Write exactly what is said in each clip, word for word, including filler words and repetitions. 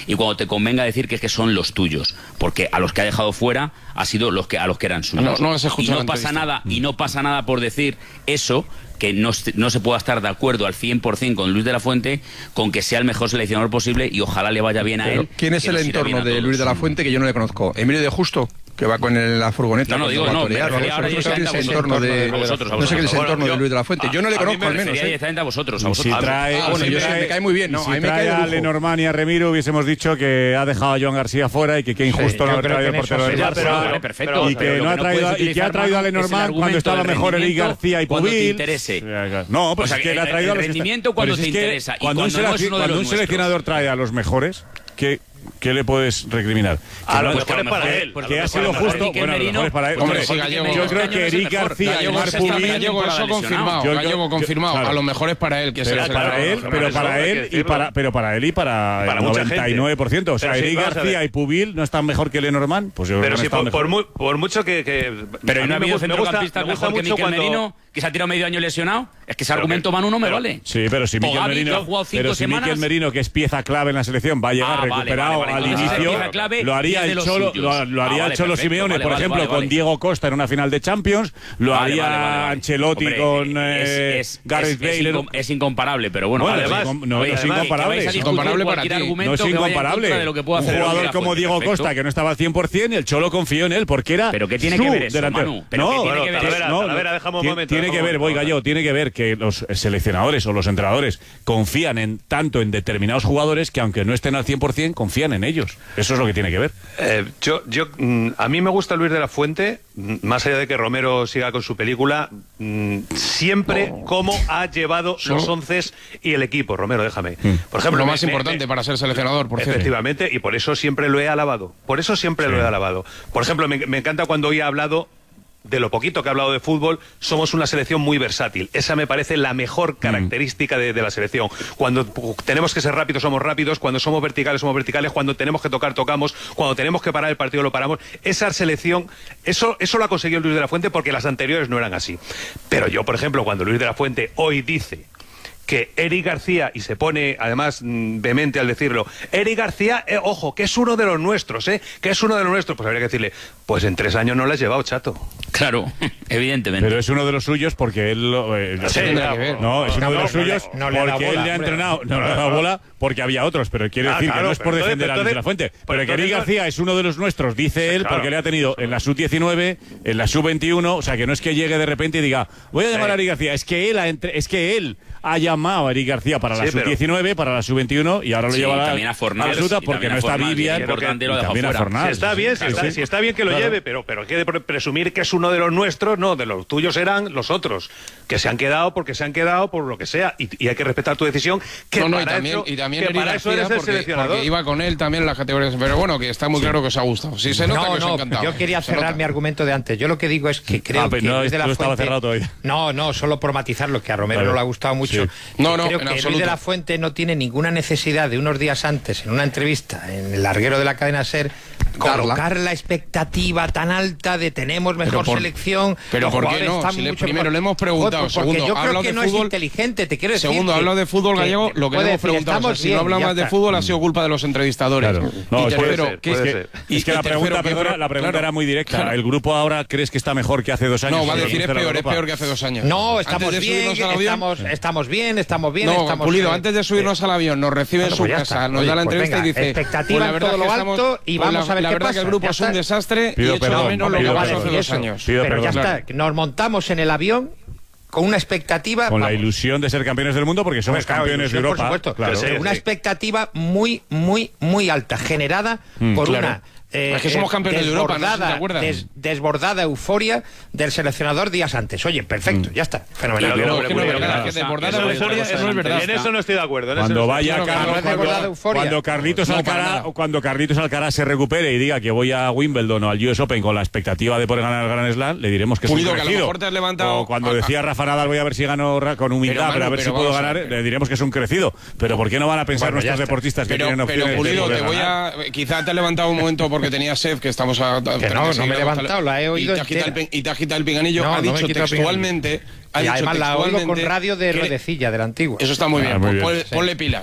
y cuando te convenga decir que es que son los tuyos, porque a los que ha dejado fuera ha sido los que a los que eran suyos. No, no les y no pasa nada, y no pasa nada por decir eso, que no, no se pueda estar de acuerdo al cien por cien con Luis de la Fuente, con que sea el mejor seleccionador posible y ojalá le vaya bien a Pero él. ¿quién es el entorno de Luis de la Fuente que yo no le conozco? ¿Emilio de Justo? Que va con el, la furgoneta. No, no, digo, no, me refería ahora directamente a entorno de, vosotros. No sé qué es el entorno de Luis de la Fuente. Yo no le conozco, me al menos. refería directamente a vosotros. A Si vosotros. trae, ah, bueno, si yo trae, sé, me cae muy bien. No, si a mí me trae cae de a lujo. Lenormand y a Remiro, hubiésemos dicho que ha dejado a Joan García fuera y que qué injusto no haber traído el portero del Barça. Perfecto. Y que no ha traído y que ha traído a Lenormand cuando estaba mejor Eric García y cuando te Pubil. interese. No, pues O sea, es que le ha el- traído el a los rendimiento cuando pero te es que interesa y Cuando un cuando no es selec- uno de cuando los un seleccionador trae a los mejores, ¿qué ¿qué le puedes recriminar? A lo Pues mejor que es para él. Que ha sido justo. Bueno, a lo mejor es para él. Hombre, yo creo que Eric García y Marc Pubil. Gallego, eso confirmado. Yo- Gallego yo- confirmado. claro. A lo mejor es para él que Pero sea para él, pero para él y para pero para él y para, Para el mucha noventa y nueve por ciento. O sea, Pero sí, Eric vamos a García ver. y Pubil no están mejor que Lenormand, pues yo creo Pero que si no están por, por, mejor. muy, por mucho que, que Pero a ¿y mí no ha me habido gusta, me gusta, centrocampistas me gusta mejor que mucho Miquel cuando Merino, que se ha tirado medio año lesionado? Es que ese Pero argumento que- Manu no me pero- vale. Sí, pero si O Miquel Gavi, que Merino, ha jugado cinco pero si semanas. Miquel Merino, que es pieza clave en la selección, va a llegar Ah, vale, recuperado vale, vale, al entonces inicio, pieza clave lo haría y es de el los Cholo, suyos. lo, lo haría Ah, el vale, Cholo perfecto, Simeone, vale, por vale, ejemplo, vale, con vale. Diego Costa en una final de Champions, lo Vale, haría vale, vale, vale. Ancelotti Hombre, con es- eh, es- Gareth es- Bale. es incom- Es incomparable, pero bueno. Bueno, además, es incom- no, oye, es además, incomparable. que vais a Es discutir incomparable para cualquier ti. argumento No es que vaya en incomparable. contra de lo que pueda Un hacer jugador Luis de la como Fuente, Diego perfecto. Costa, que no estaba al cien por cien, y el Cholo confió en él, porque era Pero ¿qué tiene su que ver eso, delantero. Manu? Pero no, ¿qué tiene Bueno, que ver Talavera, no, Talavera, déjame un tiene- momento. Tiene que ver, voy Gallo, tiene que ver que los seleccionadores o los entrenadores confían en tanto en determinados jugadores que aunque no estén al cien por cien, confían en ellos. Eso es lo que tiene que ver. Eh, yo, yo, mm, a mí me gusta Luis de la Fuente, mm, más allá de que Romero siga con su película, mm, siempre cómo ha llevado los once y el equipo. Romero, déjame. Por ejemplo, Lo me- más me- importante me- para ser seleccionador, por cierto. Efectivamente, y por eso siempre lo he alabado. Por eso siempre lo he alabado. Por ejemplo, me, me encanta cuando hoy ha hablado de lo poquito que ha hablado de fútbol, somos una selección muy versátil. Esa me parece la mejor característica de, de la selección. Cuando pu- tenemos que ser rápidos, somos rápidos. Cuando somos verticales, somos verticales. Cuando tenemos que tocar, tocamos. Cuando tenemos que parar el partido, lo paramos. Esa selección, eso, eso lo ha conseguido Luis de la Fuente porque las anteriores no eran así. Pero yo, por ejemplo, cuando Luis de la Fuente hoy dice que Eric García, y se pone además mm, vehemente al decirlo, Eric García, eh, ojo, que es uno de los nuestros, ¿eh? Que es uno de los nuestros, pues habría que decirle, pues en tres años no lo has llevado, chato. Claro, evidentemente. Pero es uno de los suyos porque él lo- eh, Sí, tendrá claro. que ver. no, es uno de los no le- suyos no le ha dado porque él bola, le ha hombre. entrenado, no le ha dado bola porque había otros, pero quiere Ah, decir que claro, no es por pero defender entonces- a Luis de la Fuente, pues pero que entonces Eric no- García es uno de los nuestros, dice él, claro. porque le ha tenido en la sub diecinueve, en la sub veintiuno, o sea que no es que llegue de repente y diga, voy a llamar Sí. a Eric García, es que él ha entre- es que él ha llamado a Eric García para la Sí, sub pero- diecinueve, para la sub veintiuno y ahora lo Sí, lleva a la, también a Fornals, a la absoluta y porque también no a está Fornals, Vivian que es importante y lo ha y dejado también a fuera. Fornals. Si está bien, si, Claro, está, sí. si está bien que lo Claro. lleve, pero, pero hay que pre- presumir que es uno de los nuestros, no, de los tuyos eran los otros, que se han quedado porque se han quedado por lo que sea, y, y hay que respetar tu decisión, que No, no, y para también, eso, y también que Eric para eso García, eres el porque, seleccionador. porque iba con él también en las categorías, pero bueno, que está muy claro que os ha gustado. Sí, se nota No, que os ha no, encantado. yo quería Se cerrar nota. mi argumento de antes. Yo lo que digo es que creo Ah, pero que no, Luis de la esto estaba Fuente... cerrado todavía. No, no, solo por matizar lo que a Romero Vale. no le ha gustado mucho. Sí. Que No, no, creo en que Luis absoluto. de la Fuente no tiene ninguna necesidad de unos días antes, en una entrevista, en el larguero de la cadena SER, Darla. colocar la expectativa tan alta de tenemos mejor Pero por- selección. pero los ¿por qué jugadores no? están Si le- mucho primero mejor. le hemos preguntado, Joder, porque segundo, yo ha creo hablado que de no fútbol, es inteligente, te quiero decir. Segundo, que- habla de fútbol que- gallego, lo que puede hemos decir, preguntado. O sea, estamos si bien, no habla ya más de está. fútbol, ha sido culpa de los entrevistadores. Claro. No, y es que- tercero, puede ser, ¿qué- puede qué- ser. y- Es que y la tercero, pregunta, que- perdona, la pregunta claro. era muy directa. Claro. ¿El grupo ahora crees que está mejor que hace dos años? No, va a Sí, decir es de la peor, es Europa. peor que hace dos años. No, Antes estamos de bien, subirnos al avión- estamos, estamos bien, estamos bien. No, estamos, Pulido, eh, antes de subirnos al avión, nos recibe en Bueno, su pues ya casa, está. nos Oye, da la pues entrevista venga, y dice: expectativa pues la en verdad todo que lo estamos- alto y pues vamos la, a ver la qué verdad pasa. que el grupo Ya es un está. desastre Pido y echo de perdón, menos hombre, lo que pido pasó perdón. hace y dos eso. años. Pido Pero ya perdón. está, nos montamos en el avión con una expectativa. Con la vamos, ilusión de ser campeones del mundo porque somos Pues claro, campeones de ilusión, Europa. por supuesto, Claro. Sí, pero una sí. expectativa muy, muy, muy alta, generada por claro. una eh, Es que somos campeones de Europa, no sé si te desbordada, acuerdas. des- desbordada euforia del seleccionador días antes. Oye, perfecto, ya está, fenomenal. Pero, No, pero, que no es pero, verdad, claro, que desbordada eso- euforia, eso- eso no es verdad. En eso no estoy de acuerdo. en eso Cuando no vaya estoy- Claro, Carlos, no es de cuando, verdad euforia. cuando Carlitos No, para Alcaraz, nada. cuando Carlitos Alcaraz se recupere y diga que voy a Wimbledon o al U S Open con la expectativa de poder ganar el Gran Slam, le diremos que es Pulido, un que a lo crecido. mejor te has levantado- O cuando Ah, decía Rafa Nadal, voy a ver si gano ra- con humildad, Pero, pero, Manu, a ver si pero puedo vamos a ganar, ver. le diremos que es un crecido. Pero ¿por qué no van a pensar Bueno, ya nuestros está. deportistas que Pero, tienen opciones pero de Pulido, poder te voy ganar? a. Quizá te has levantado un momento porque tenías sed, que estamos a. Que no, no me he levantado, la he oído y te has quitado el, entera. pin- y te has quitado el pinganillo. No, ha no me he dicho quitado el textualmente. Ha Y dicho además la oigo con textualmente radio de que- Ruedecilla, de la antigua. Eso está muy Ah, bien, muy pues bien. ponle, Sí. ponle pilas.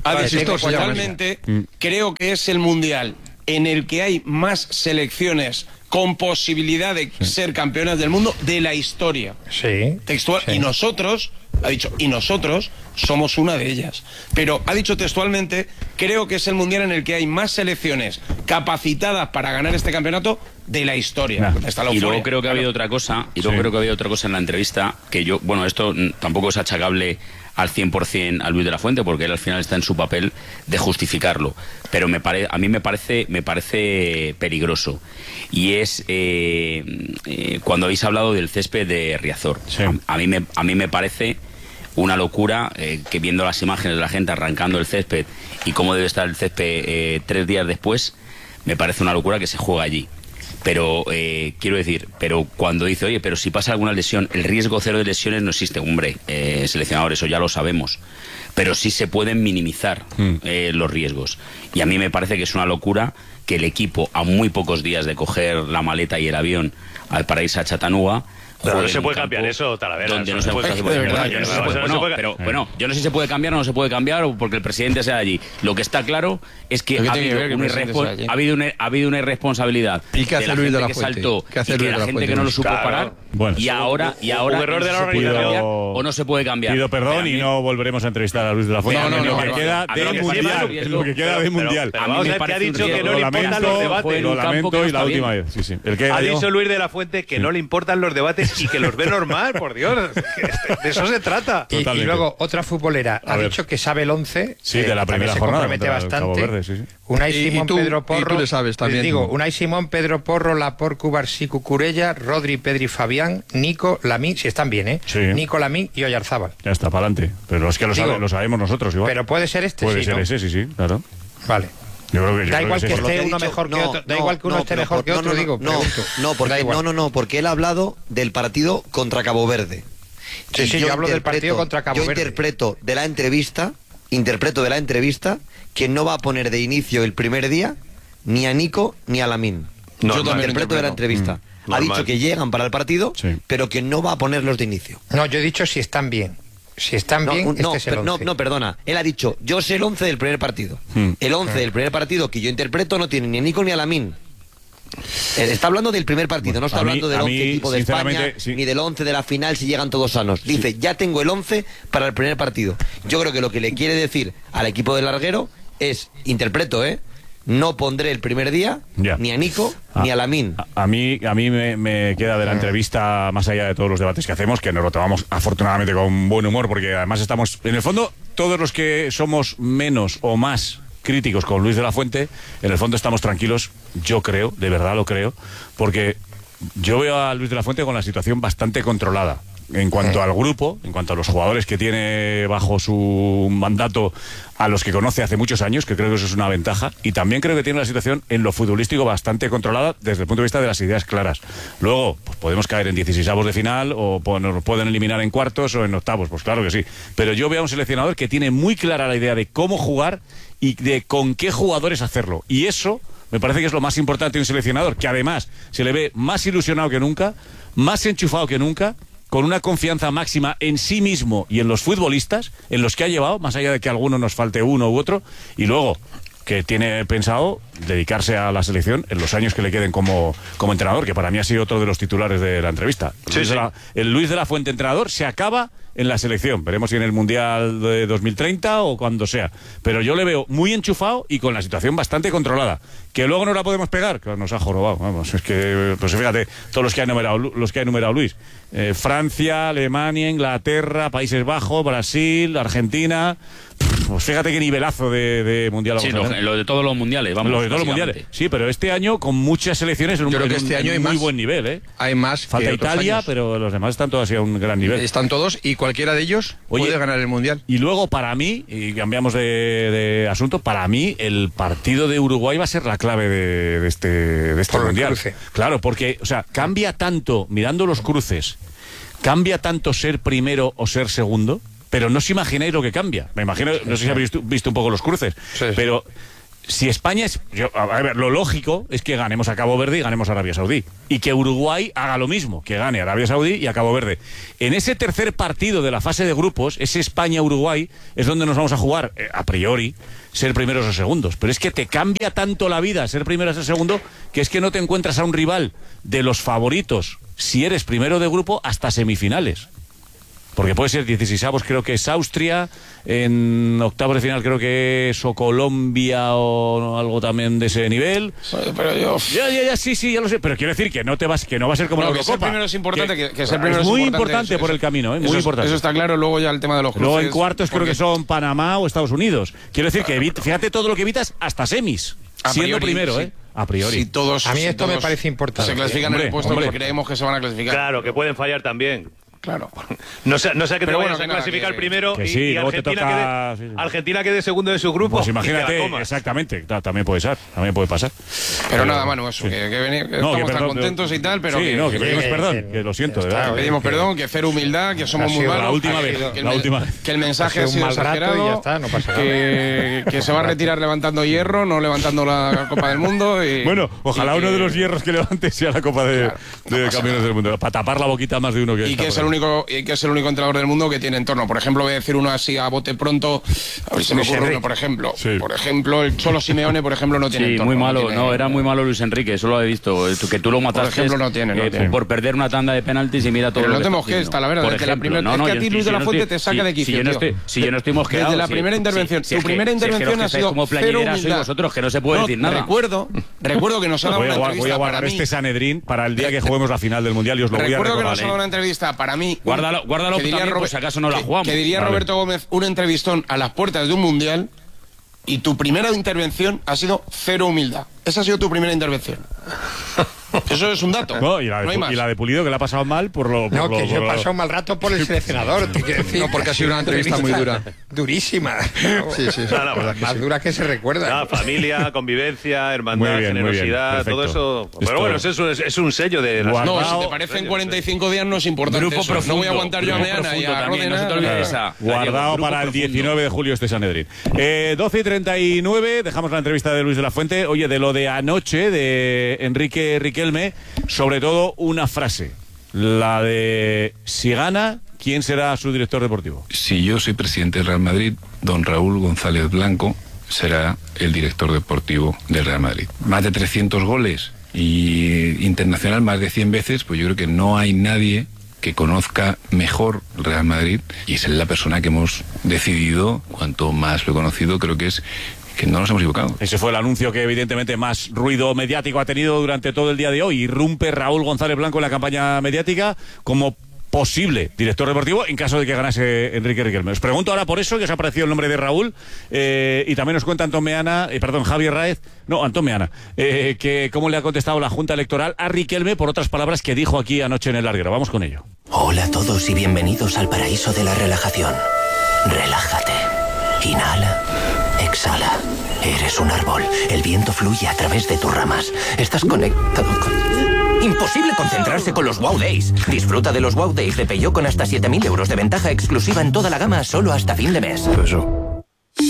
Vale, dicho insisto, textualmente, creo que es el mundial en el que hay más selecciones con posibilidad de sí. ser campeonas del mundo de la historia. Sí. Textual. Sí. Y nosotros, ha dicho, y nosotros somos una de ellas. Pero ha dicho textualmente, creo que es el mundial en el que hay más selecciones capacitadas para ganar este campeonato de la historia. Nah. Está la y luego euforia, creo que ha habido otra cosa, y luego Sí. creo que ha habido otra cosa en la entrevista, que yo, bueno, esto mm, tampoco es achacable al cien por cien a Luis de la Fuente, porque él al final está en su papel de justificarlo, pero me pare, a mí me parece me parece peligroso, y es eh, eh, cuando habéis hablado del césped de Riazor. Sí. a, a mí me a mí me parece una locura eh, que viendo las imágenes de la gente arrancando el césped y cómo debe estar el césped eh, tres días después, me parece una locura que se juega allí. Pero eh, quiero decir, pero cuando dice, oye, pero si pasa alguna lesión, el riesgo cero de lesiones no existe, hombre, eh, seleccionador, eso ya lo sabemos, pero sí se pueden minimizar mm. eh, los riesgos. Y a mí me parece que es una locura que el equipo, a muy pocos días de coger la maleta y el avión para irse a Chattanooga, pero no se puede cambiar eso, Talavera. Donde no se puede cambiar. Pero bueno, yo no sé si se puede cambiar o no se puede cambiar o porque el presidente sea allí. Lo que está claro es que ha habido, una irrespon- ha, habido una, ha habido una irresponsabilidad ¿Y qué hace de la Luis gente de la que Fuente? saltó ¿Qué hace y Luis de de la la gente Fuente? que no lo supo Claro. parar. Bueno, y ahora, y ahora un error de la no se puede organización. cambiar o no se puede cambiar. Pido perdón y no volveremos a entrevistar a Luis de la Fuente. No, no, en lo no, que no, queda no, de no, mundial, no, en lo que queda pero- de pero- mundial. pero A mí vamos me a ver que ha parece un dicho que riesgo. no le Lo importan lamento, los debates. fue en lo un campo lamento que no y la está última bien. vez. Sí, sí. El que Ha ha dicho Luis de la Fuente que no le importan los debates y que los ve normal, por Dios. De eso se trata. Y, y Totalmente. luego otra futbolera A ha ver. dicho que sabe el once. Sí, de la eh, también primera se jornada compromete contra el Cabo bastante. Verde, sí, sí. Unai Y- y Simón, tú- Pedro y Porro. tú le sabes también. Les digo, Unai Simón, Pedro Porro, Laporte, Cubarsí, Cucurella, Rodri, Pedri, Fabián, Nico, Lamín, si están bien, ¿eh? Sí. Nico, Lamín y Oyarzábal. Ya está, para adelante. Pero es que lo, Digo, sabe- lo sabemos nosotros igual. Pero puede ser este, Puede sí, ser ¿no? ese, sí, sí, claro. Vale. Yo creo que, yo Da creo igual que que es Por esté lo que ha uno dicho, mejor que no, otro. Da no, igual que uno no, esté pero mejor por- que no, otro, no, digo. No, pregunto. no, porque, Da igual. no, no, no, porque él ha hablado del partido contra Cabo Verde. Sí, Y sí, yo hablo del partido contra Cabo yo Verde. interpreto de la entrevista, interpreto de la entrevista que no va a poner de inicio el primer día ni a Nico ni a Lamín. No, Yo no, también interpreto de la entrevista. Mm, ha normal. dicho que llegan para el partido, Sí. pero que no va a ponerlos de inicio. No, yo he dicho si están bien. Si están No, bien, un- no, este es el per- no, once. no, perdona. Él ha dicho, yo sé el once del primer partido. Hmm. El once del primer partido que yo interpreto no tiene ni a Nico ni a Lamín. Eh, Está hablando del primer partido, no está a mí- hablando del a once mí, equipo de España, sinceramente, sí. ni del once de la final si llegan todos sanos. Dice, ya tengo el once para el primer partido. Yo creo que lo que le quiere decir al equipo del larguero es, interpreto, ¿eh? No pondré el primer día Ya. ni a Nico Ah, ni a Lamín. A, a mí, a mí me, me queda de la entrevista, más allá de todos los debates que hacemos, que nos lo tomamos afortunadamente con buen humor, porque además estamos, en el fondo, todos los que somos menos o más críticos con Luis de la Fuente, en el fondo estamos tranquilos, yo creo, de verdad lo creo, porque yo veo a Luis de la Fuente con la situación bastante controlada. En cuanto al grupo, en cuanto a los jugadores que tiene bajo su mandato, a los que conoce hace muchos años, que creo que eso es una ventaja, y también creo que tiene la situación en lo futbolístico bastante controlada desde el punto de vista de las ideas claras. Luego, pues podemos caer en dieciseisavos de final, o po- nos pueden eliminar en cuartos o en octavos, pues claro que sí. Pero yo veo a un seleccionador que tiene muy clara la idea de cómo jugar y de con qué jugadores hacerlo. Y eso me parece que es lo más importante de un seleccionador, que además se le ve más ilusionado que nunca, más enchufado que nunca, con una confianza máxima en sí mismo y en los futbolistas, en los que ha llevado, más allá de que a alguno nos falte uno u otro, y luego que tiene pensado dedicarse a la selección en los años que le queden como, como entrenador, que para mí ha sido otro de los titulares de la entrevista. Sí, Luis sí. de la- el Luis de la Fuente entrenador se acaba en la selección. Veremos si en el Mundial de dos mil treinta o cuando sea. Pero yo le veo muy enchufado y con la situación bastante controlada. Que luego no la podemos pegar, que nos ha jorobado. Vamos, es que, pues fíjate, todos los que ha enumerado, Lu- los que ha enumerado Luis. Eh, Francia, Alemania, Inglaterra, Países Bajos, Brasil, Argentina. Pues fíjate qué nivelazo de, de Mundial. Sí, vamos a lo, tener. lo de todos los mundiales, vamos. Lo de todos los básicamente. mundiales. Sí, pero este año con muchas selecciones en un, Yo creo en que un- este año en hay muy más. buen nivel, ¿eh? Hay más Falta que otros Italia, años. pero los demás están todos así a un gran nivel. Están todos y cualquiera de ellos Oye, puede ganar el Mundial. Y luego, para mí, y cambiamos de, de asunto, para mí el partido de Uruguay va a ser la clave de, de este, de este Por el Mundial. cruce. Claro, porque, o sea, cambia tanto, mirando los cruces, cambia tanto ser primero o ser segundo, pero no os imagináis lo que cambia. Me imagino, no sé si habéis visto, visto un poco los cruces, Sí, sí. pero Si España es... Yo, a ver, lo lógico es que ganemos a Cabo Verde y ganemos a Arabia Saudí. Y que Uruguay haga lo mismo, que gane a Arabia Saudí y a Cabo Verde. En ese tercer partido de la fase de grupos, ese España-Uruguay, es donde nos vamos a jugar, eh, a priori, ser primeros o segundos. Pero es que te cambia tanto la vida ser primero o ser segundo, que es que no te encuentras a un rival de los favoritos, si eres primero de grupo, hasta semifinales. Porque puede ser dieciseisavos, creo que es Austria, en octavos de final creo que es o Colombia o algo también de ese nivel. Pero yo... Ya, ya, ya, sí, sí, ya lo sé, pero quiero decir que no te vas, que no va a ser como no, la que Eurocopa. ser primero es importante, que, que ser es primero es muy importante, importante eso, por eso, el camino, ¿eh? Muy eso, importante. Eso está claro, luego ya el tema de los cruces. Luego en cuartos porque... creo que son Panamá o Estados Unidos. Quiero decir que evita, fíjate todo lo que evitas hasta semis, A siendo priori, primero, sí. ¿eh? A priori. Si todos, A mí si esto todos me parece importante. Se clasifican Hombre, en el puesto hombre. que creemos que se van a clasificar. Claro, que pueden fallar también. Claro. No sé, no sé que te Pero vayas bueno, a que nada, clasificar que- primero que y, sí, y luego te Argentina, toca- quede, sí, sí. Argentina quede segundo de su grupo. Pues y te la imagínate, comas. exactamente, ta- también puede ser, también puede pasar. Pero nada, Manu, eso, sí. que, que, veni- que No, estamos que tan perdón, contentos y tal, pero sí, que, no, que pedimos que- perdón, que- que lo siento, de está, verdad. oye, pedimos que- perdón, que cero humildad, que somos Ha muy sido malos. la última que- vez, que el la men- última vez. Que el mensaje Ha ha sido sido un mal rato y exagerado, ya está, no pasa nada. que, que se va a retirar levantando hierro, no levantando la Copa del Mundo. Y, Bueno, ojalá y uno que- de los hierros que levante sea la Copa de, Claro, no de pasa Campeones nada. del Mundo, para tapar la boquita más de uno que Y está que, es por el ahí. único, y que es el único entrenador del mundo que tiene entorno. Por ejemplo, voy a decir uno así a bote pronto. A ver si me Luis ocurre Enrique. uno, por ejemplo. Sí. Por ejemplo, el Cholo Simeone, por ejemplo, no tiene Sí, entorno. muy malo. tiene- No, era muy malo Luis Enrique, eso lo he visto. Tú- Que tú lo mataste ejemplo, no tiene, no eh, tiene. por perder una tanda de penaltis y mira todo Pero lo no que te está mosques, haciendo. está la verdad, Por desde la ejemplo. primera- No, es no, que a yo ti estoy- Luis de si la yo no Fuente estoy- te saca si- de quicio, Si yo no tío. estoy, si yo no estoy mosqueado. Desde la si- primera si- intervención, si tu es que- primera si es que intervención los que ha estáis sido como cero plañidera sois humildad. vosotros, que no se puede No, decir nada. Recuerdo, recuerdo que nos ha dado Voy a, una guar- voy entrevista a para guardar mí. este Sanedrín para el día que juguemos la final del Mundial y os lo voy a Recuerdo que recordar. nos ha dado una entrevista para mí. Guárdalo- guárdalo que diría también por Robert- si acaso no la que- jugamos. Que diría Vale. Roberto Gómez, un entrevistón a las puertas de un mundial y tu primera intervención ha sido cero humildad. Esa ha sido tu primera intervención. Eso es un dato. No, y, la de, No hay Pu- más. y la de Pulido, que le ha pasado mal por lo. Por No, lo- que yo por he lo- pasado un mal rato por el seleccionador. te quiero decir. No, porque ha sido una entrevista muy dura. Durísima. Sí, sí. No, no, verdad que Más sí. dura que se recuerda. Nada, familia, convivencia, hermandad, Muy bien, muy bien, generosidad, todo perfecto. eso. Esto- Pero bueno, eso es, un- es un sello de las Guarda- No, si Guardao- te parecen cuarenta y cinco días no es importante Grupo eso. profundo. No voy a aguantar yo a Grupo Meana y profundo a también, no se te Rodena. olvide esa. Guardado Grupo para el profundo. diecinueve de julio este Sanedrín. Eh, doce y treinta y nueve, dejamos la entrevista de Luis de la Fuente. Oye, de lo de anoche, de Enrique Riquelme, sobre todo una frase. La de, si gana, ¿quién será su director deportivo? Si yo soy presidente del Real Madrid, don Raúl González Blanco será el director deportivo del Real Madrid. Más de trescientos goles y internacional más de cien veces, pues yo creo que no hay nadie que conozca mejor el Real Madrid y es la persona que hemos decidido, cuanto más lo he conocido, creo que es que no nos hemos equivocado. Ese fue el anuncio que evidentemente más ruido mediático ha tenido durante todo el día de hoy. Irrumpe Raúl González Blanco en la campaña mediática como posible director deportivo en caso de que ganase Enrique Riquelme. Os pregunto ahora por eso, que os ha aparecido el nombre de Raúl, eh, y también nos cuenta Antón Meana, eh, perdón, Javier Raez, no, Antón Meana, eh, que cómo le ha contestado la Junta Electoral a Riquelme por otras palabras que dijo aquí anoche en el Larguero. Vamos con ello. Hola a todos y bienvenidos al paraíso de la relajación. Relájate. Inhala. Exhala. Eres un árbol. El viento fluye a través de tus ramas. Estás conectado con... Imposible concentrarse con los Wow Days. Disfruta de los Wow Days de Peugeot con hasta siete mil euros de ventaja exclusiva en toda la gama solo hasta fin de mes. Eso.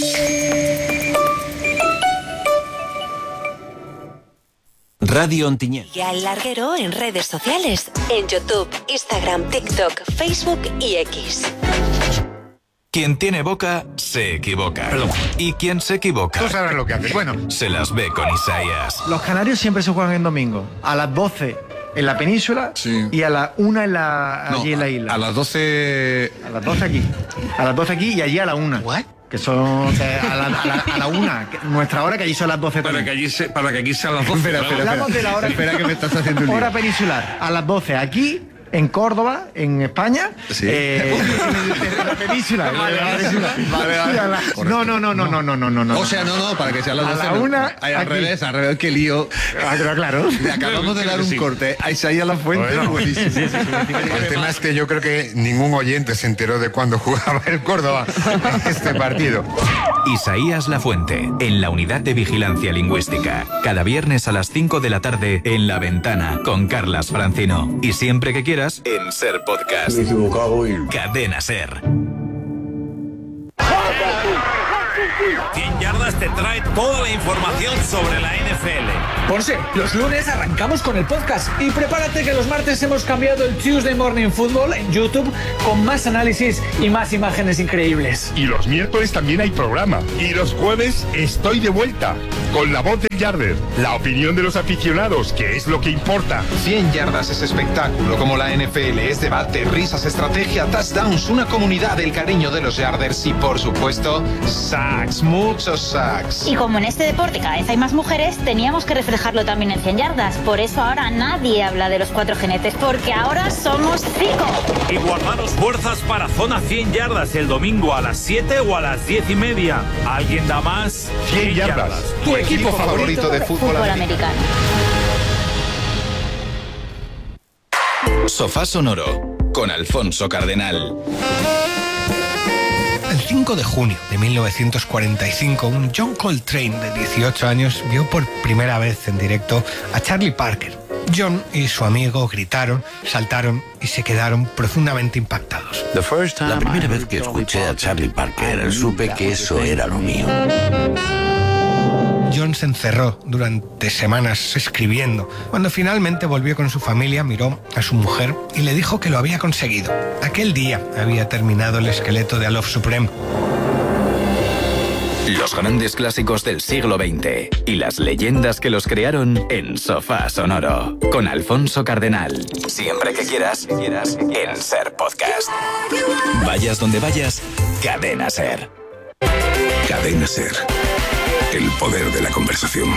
Radio Ontinyent. Y al Larguero en redes sociales, en YouTube, Instagram, TikTok, Facebook y X. Quien tiene boca, se equivoca. Perdón. Y quien se equivoca... Tú sabes lo que haces. Bueno. Se las ve con Isaías. Los canarios siempre se juegan en domingo. A las doce en la península Sí. y a las una en la, allí No, en la isla. A las doce... A las doce aquí. A las doce aquí y allí a la una. ¿What? Que son que a, la, a, la, a la una. que- nuestra hora, que allí son las doce Para que también. allí se, para que aquí sean las doce. Espera, espera, Hablamos de la hora, Espera que me estás haciendo un lío. hora peninsular. A las doce aquí, en Córdoba, en España. Sí. Eh, en la península. Vale, en la vale, península. vale, vale. Sí, a la- No, no, no, no, no, no, no, no, no. O sea, no, no, para que sean las A doce. la no. una, Ay, al aquí. revés, al revés, qué lío. Ah, claro, claro. Le acabamos de dar un corte a Isaías La Fuente. Bueno. Buenísimo. El tema es que yo creo que ningún oyente se enteró de cuándo jugaba el Córdoba este partido. Isaías Lafuente, en la Unidad de Vigilancia Lingüística. Cada viernes a las cinco de la tarde en La Ventana con Carlas Francino. Y siempre que quieras, en Ser Podcast. Me he equivocado y... Cadena Ser. cien yardas te trae toda la información sobre la N F L. Ponce, los lunes arrancamos con el podcast y prepárate que los martes hemos cambiado el Tuesday Morning Football en YouTube con más análisis y más imágenes increíbles. Y los miércoles también hay programa. Y los jueves estoy de vuelta con La Voz del Yarder, la opinión de los aficionados, que es lo que importa. cien yardas es espectáculo, como la N F L, es debate, risas, estrategia, touchdowns, una comunidad del cariño de los Yarders y, por supuesto, sacks, muchos sacks. Y como en este deporte cada vez hay más mujeres, teníamos que reflejarlo también en cien yardas. Por eso ahora nadie habla de los cuatro jinetes, porque ahora somos cinco. Y guardaros fuerzas para Zona cien yardas el domingo a las siete o a las diez y media. ¿Alguien da más? cien yardas. Tu equipo favorito de fútbol, Fútbol americano. Sofá Sonoro con Alfonso Cardenal. El cinco de junio de mil novecientos cuarenta y cinco, un John Coltrane de dieciocho años vio por primera vez en directo a Charlie Parker. John y su amigo gritaron, saltaron y se quedaron profundamente impactados. La primera vez que escuché a Charlie Parker, supe que eso era lo mío. John se encerró durante semanas escribiendo. Cuando finalmente volvió con su familia, miró a su mujer y le dijo que lo había conseguido. Aquel día había terminado el esqueleto de A Love Supreme. Los grandes clásicos del siglo veinte y las leyendas que los crearon en Sofá Sonoro con Alfonso Cardenal. Siempre que quieras, quieras en Ser Podcast. Vayas donde vayas, Cadena Ser. Cadena Ser. El poder de la conversación.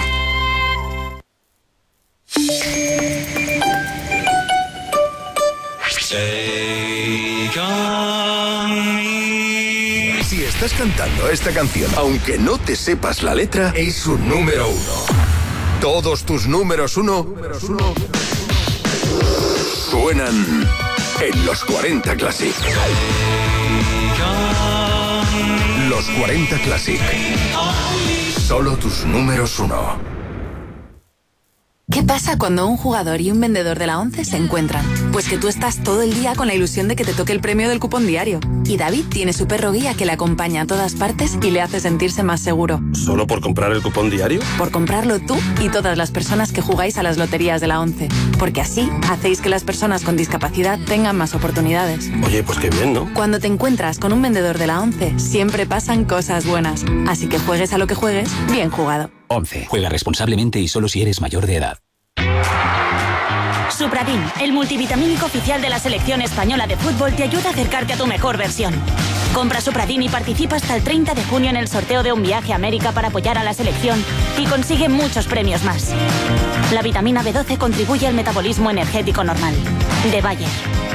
Si estás cantando esta canción, aunque no te sepas la letra, es un número uno. Todos tus números uno, números uno suenan en los cuarenta Classic. Los cuarenta Classic. Solo tus números uno. ¿Qué pasa cuando un jugador y un vendedor de la ONCE se encuentran? Pues que tú estás todo el día con la ilusión de que te toque el premio del cupón diario. Y David tiene su perro guía que le acompaña a todas partes y le hace sentirse más seguro. ¿Solo por comprar el cupón diario? Por comprarlo tú y todas las personas que jugáis a las loterías de la ONCE. Porque así hacéis que las personas con discapacidad tengan más oportunidades. Oye, pues qué bien, ¿no? Cuando te encuentras con un vendedor de la ONCE, siempre pasan cosas buenas. Así que juegues a lo que juegues, bien jugado. ONCE. Juega responsablemente y solo si eres mayor de edad. Supradin, el multivitamínico oficial de la selección española de fútbol, te ayuda a acercarte a tu mejor versión. Compra Supradin y participa hasta el treinta de junio en el sorteo de un viaje a América para apoyar a la selección y consigue muchos premios más. La vitamina B doce contribuye al metabolismo energético normal. De Bayer.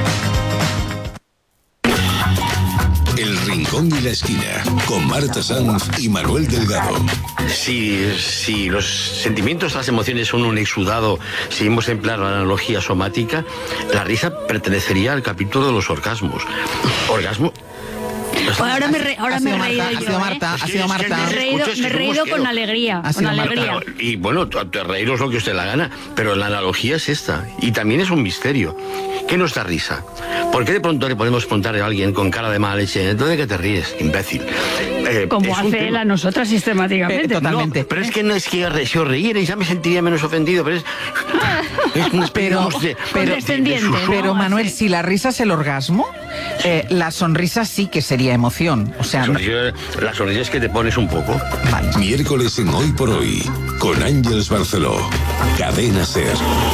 El Rincón y la Esquina, con Marta Sanz y Manuel Delgado. Si, si los sentimientos, las emociones son un exudado, si hemos empleado la analogía somática, la risa pertenecería al capítulo de los orgasmos. Orgasmo... Pues ahora me, re, ahora me he reído Marta, yo. Ha sido Marta, ¿eh? ha sido Marta. Me he reído, Escucha, me he si reído somos con que- alegría. Ha Con sido alegría. Claro, y bueno, te, te reíros lo que usted la gana, pero la analogía es esta. Y también es un misterio. ¿Qué nos da risa? ¿Por qué de pronto le podemos preguntar a alguien con cara de mala leche, ¿de qué te ríes, imbécil? Eh, Como es un hace tema. él a nosotras sistemáticamente. No, pero es que no es que re- si os reírais ya me sentiría menos ofendido, pero es, es una especie Pero, de- de- pero, de- de susurro. pero, Manuel, si la risa es el orgasmo, eh, la sonrisa sí que sería emoción. O sea, La sonrisa, la sonrisa es que te pones un poco. Miércoles en Hoy por Hoy, con Ángeles Barceló. Cadena Ser.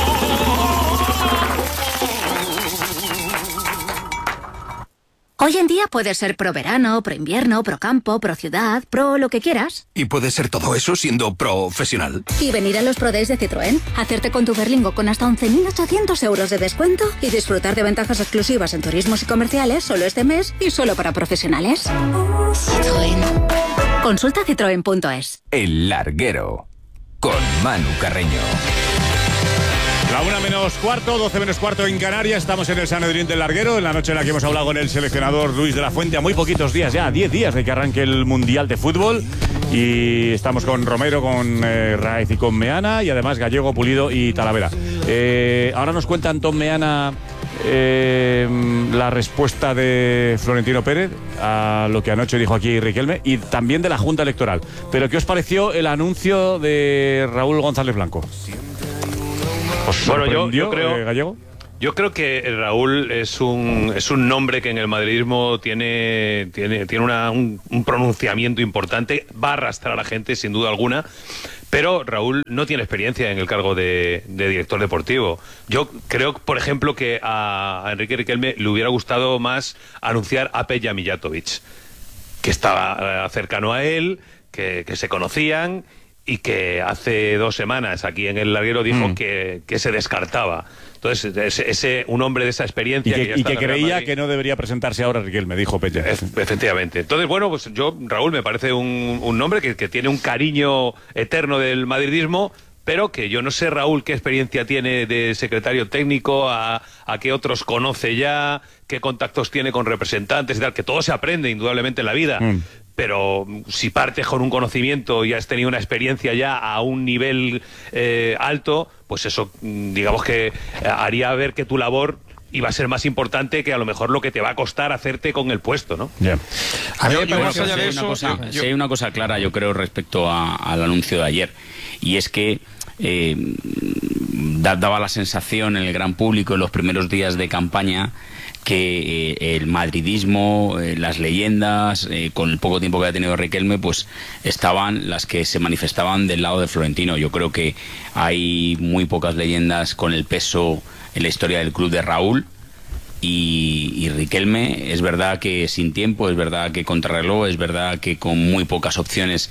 Hoy en día puedes ser pro verano, pro invierno, pro campo, pro ciudad, pro lo que quieras. Y puede ser todo eso siendo profesional. Y venir a los Pro Days de Citroën, hacerte con tu Berlingo con hasta once mil ochocientos euros de descuento y disfrutar de ventajas exclusivas en turismos y comerciales solo este mes y solo para profesionales. Citroën. Consulta citroen punto es. El Larguero con Manu Carreño. La una menos cuarto, doce menos cuarto en Canarias. Estamos en el Sanedrín del Larguero, en la noche en la que hemos hablado con el seleccionador Luis de la Fuente a muy poquitos días ya, a diez días de que arranque el Mundial de Fútbol. Y estamos con Romero, con eh, Raez y con Meana, y además Gallego, Pulido y Talavera. Eh, ahora nos cuenta Antón Meana eh, la respuesta de Florentino Pérez a lo que anoche dijo aquí Riquelme y también de la Junta Electoral. Pero ¿qué os pareció el anuncio de Raúl González Blanco? ¿Os bueno, yo, sorprendió, yo creo, eh, Gallego? Yo creo que Raúl es un es un nombre que en el madridismo tiene tiene tiene una, un, un pronunciamiento importante, va a arrastrar a la gente sin duda alguna, pero Raúl no tiene experiencia en el cargo de, de director deportivo. Yo creo, por ejemplo, que a, a Enrique Riquelme le hubiera gustado más anunciar a Peja Mijatovic, que estaba eh, cercano a él, que, que se conocían y que hace dos semanas aquí en el larguero dijo mm. que, que se descartaba. Entonces, ese, ese, un hombre de esa experiencia... Y que, que, ya y está que en el Real creía Madrid, que no debería presentarse ahora Riquelme, dijo Peña. Efectivamente. Entonces, bueno, pues yo, Raúl, me parece un, un nombre que, que tiene un cariño eterno del madridismo, pero que yo no sé, Raúl, qué experiencia tiene de secretario técnico, a, a qué otros conoce ya, qué contactos tiene con representantes y tal, que todo se aprende indudablemente en la vida. Mm. Pero si partes con un conocimiento y has tenido una experiencia ya a un nivel eh, alto, pues eso, digamos que haría ver que tu labor iba a ser más importante que a lo mejor lo que te va a costar hacerte con el puesto, ¿no? Yeah. A mí, bueno, si hay una cosa, yo, yo... si hay una cosa clara, yo creo, respecto a, al anuncio de ayer, y es que eh, daba la sensación en el gran público en los primeros días de campaña que eh, el madridismo, eh, las leyendas, eh, con el poco tiempo que ha tenido Riquelme, pues estaban las que se manifestaban del lado de Florentino. Yo creo que hay muy pocas leyendas con el peso en la historia del club de Raúl y, y Riquelme. Es verdad que sin tiempo, es verdad que contrarreloj, es verdad que con muy pocas opciones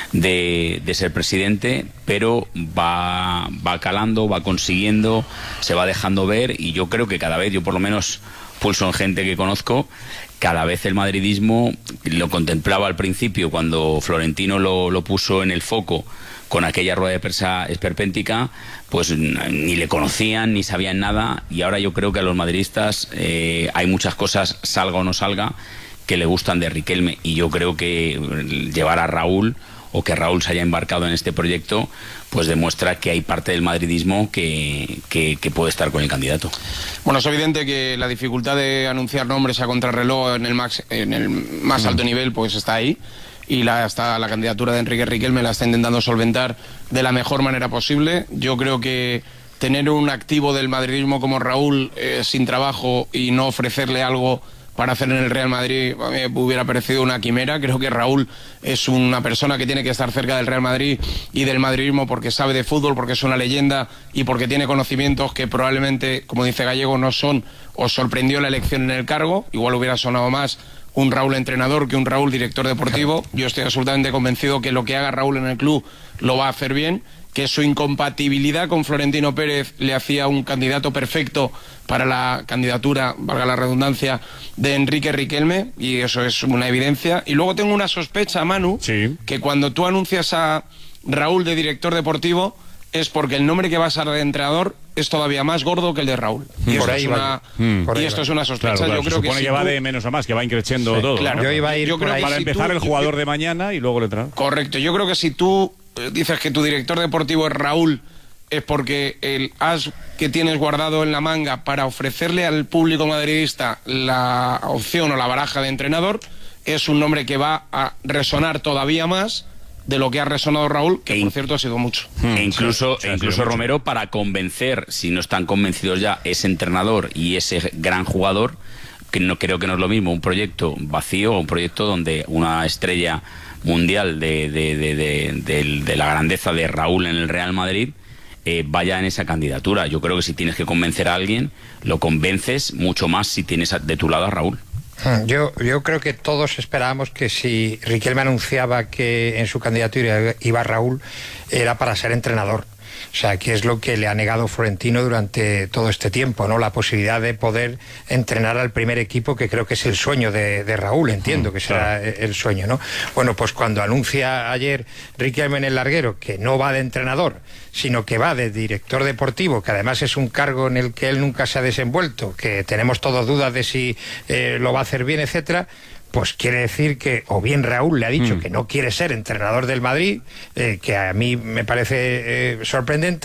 de, de ser presidente, pero va, va calando, va consiguiendo, se va dejando ver, y yo creo que cada vez, yo por lo menos pulso en gente que conozco, cada vez el madridismo, lo contemplaba al principio cuando Florentino lo, lo puso en el foco con aquella rueda de prensa esperpéntica, pues ni le conocían ni sabían nada, y ahora yo creo que a los madridistas eh, hay muchas cosas, salga o no salga, que le gustan de Riquelme, y yo creo que llevar a Raúl, o que Raúl se haya embarcado en este proyecto, pues demuestra que hay parte del madridismo que, que, que puede estar con el candidato. Bueno, es evidente que la dificultad de anunciar nombres a contrarreloj en el, max, en el más alto nivel pues está ahí, y la, está, la candidatura de Enrique Riquelme la está intentando solventar de la mejor manera posible. Yo creo que tener un activo del madridismo como Raúl eh, sin trabajo y no ofrecerle algo para hacer en el Real Madrid, a mí me hubiera parecido una quimera. Creo que Raúl es una persona que tiene que estar cerca del Real Madrid y del madridismo porque sabe de fútbol, porque es una leyenda y porque tiene conocimientos que probablemente, como dice Gallego, no son, o sorprendió la elección en el cargo. Igual hubiera sonado más un Raúl entrenador que un Raúl director deportivo. Yo estoy absolutamente convencido que lo que haga Raúl en el club lo va a hacer bien, que su incompatibilidad con Florentino Pérez le hacía un candidato perfecto para la candidatura, valga la redundancia, de Enrique Riquelme, y eso es una evidencia. Y luego tengo una sospecha, Manu, sí, que cuando tú anuncias a Raúl de director deportivo es porque el nombre que va a ser de entrenador es todavía más gordo que el de Raúl. Y, por esto, ahí es una, mm, y esto es una sospecha. Claro, claro, yo creo se supone que, que si va tú... de menos a más, que va increciendo sí, todo. Claro, ¿no? yo iba a ir yo creo que para empezar tú, el jugador yo, de mañana y luego el entrenador. Correcto. Yo creo que si tú dices que tu director deportivo es Raúl, es porque el as que tienes guardado en la manga para ofrecerle al público madridista la opción o la baraja de entrenador es un nombre que va a resonar todavía más de lo que ha resonado Raúl, que por cierto ha sido mucho. E incluso, sí, e incluso Romero, para convencer, si no están convencidos ya, ese entrenador y ese gran jugador, que no creo que no es lo mismo un proyecto vacío o un proyecto donde una estrella mundial de, de, de, de, de, de la grandeza de Raúl en el Real Madrid eh, vaya en esa candidatura. Yo creo que si tienes que convencer a alguien, lo convences mucho más si tienes de tu lado a Raúl. Yo, yo creo que todos esperábamos que si Riquelme anunciaba que en su candidatura iba Raúl, era para ser entrenador. O sea, que es lo que le ha negado Florentino durante todo este tiempo, ¿no? La posibilidad de poder entrenar al primer equipo, que creo que es el sueño de, de Raúl, entiendo que será claro. el sueño, ¿no? Bueno, pues cuando anuncia ayer Riquelme en el larguero que no va de entrenador, sino que va de director deportivo, que además es un cargo en el que él nunca se ha desenvuelto, que tenemos todos dudas de si eh, lo va a hacer bien, etcétera, pues quiere decir que o bien Raúl le ha dicho mm. que no quiere ser entrenador del Madrid, eh, que a mí me parece eh, sorprendente,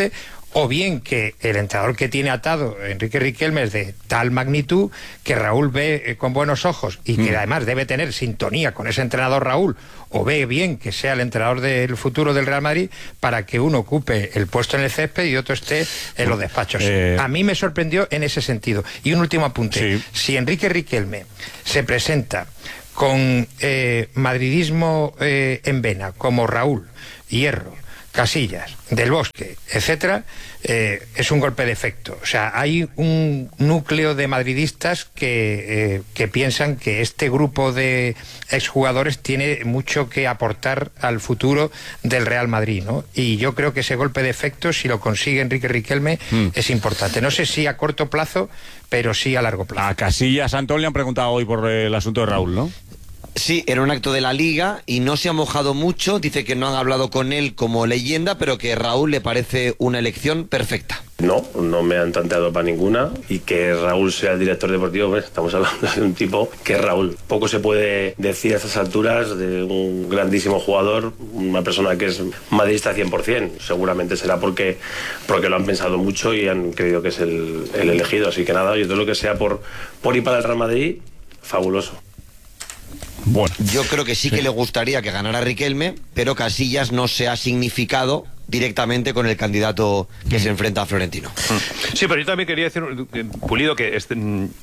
o bien que el entrenador que tiene atado Enrique Riquelme es de tal magnitud que Raúl ve eh, con buenos ojos y que mm. además debe tener sintonía con ese entrenador Raúl, o ve bien que sea el entrenador del futuro del Real Madrid para que uno ocupe el puesto en el césped y otro esté en los despachos. Eh... A mí me sorprendió en ese sentido. Y un último apunte. Sí. Si Enrique Riquelme se presenta con eh, madridismo eh, en vena, como Raúl, Hierro, Casillas, Del Bosque, etcétera, eh, es un golpe de efecto. O sea, hay un núcleo de madridistas que, eh, que piensan que este grupo de exjugadores tiene mucho que aportar al futuro del Real Madrid, ¿no? Y yo creo que ese golpe de efecto, si lo consigue Enrique Riquelme, mm. es importante. No sé si a corto plazo, pero sí a largo plazo. A Casillas, Antón, le han preguntado hoy por el asunto de Raúl, ¿no? Sí, era un acto de la Liga y no se ha mojado mucho. Dice que no han hablado con él como leyenda, pero que Raúl le parece una elección perfecta. No, no me han tanteado para ninguna, y que Raúl sea el director deportivo, pues estamos hablando de un tipo que es Raúl. Poco se puede decir a estas alturas de un grandísimo jugador, una persona que es madridista cien por cien. Seguramente será porque, porque lo han pensado mucho y han creído que es el, el elegido. Así que nada, yo todo lo que sea por, por ir para el Real Madrid, fabuloso. Bueno, yo creo que sí, sí que le gustaría que ganara Riquelme, pero Casillas no se ha significado directamente con el candidato que se enfrenta a Florentino. Sí, pero yo también quería decir, Pulido, que este,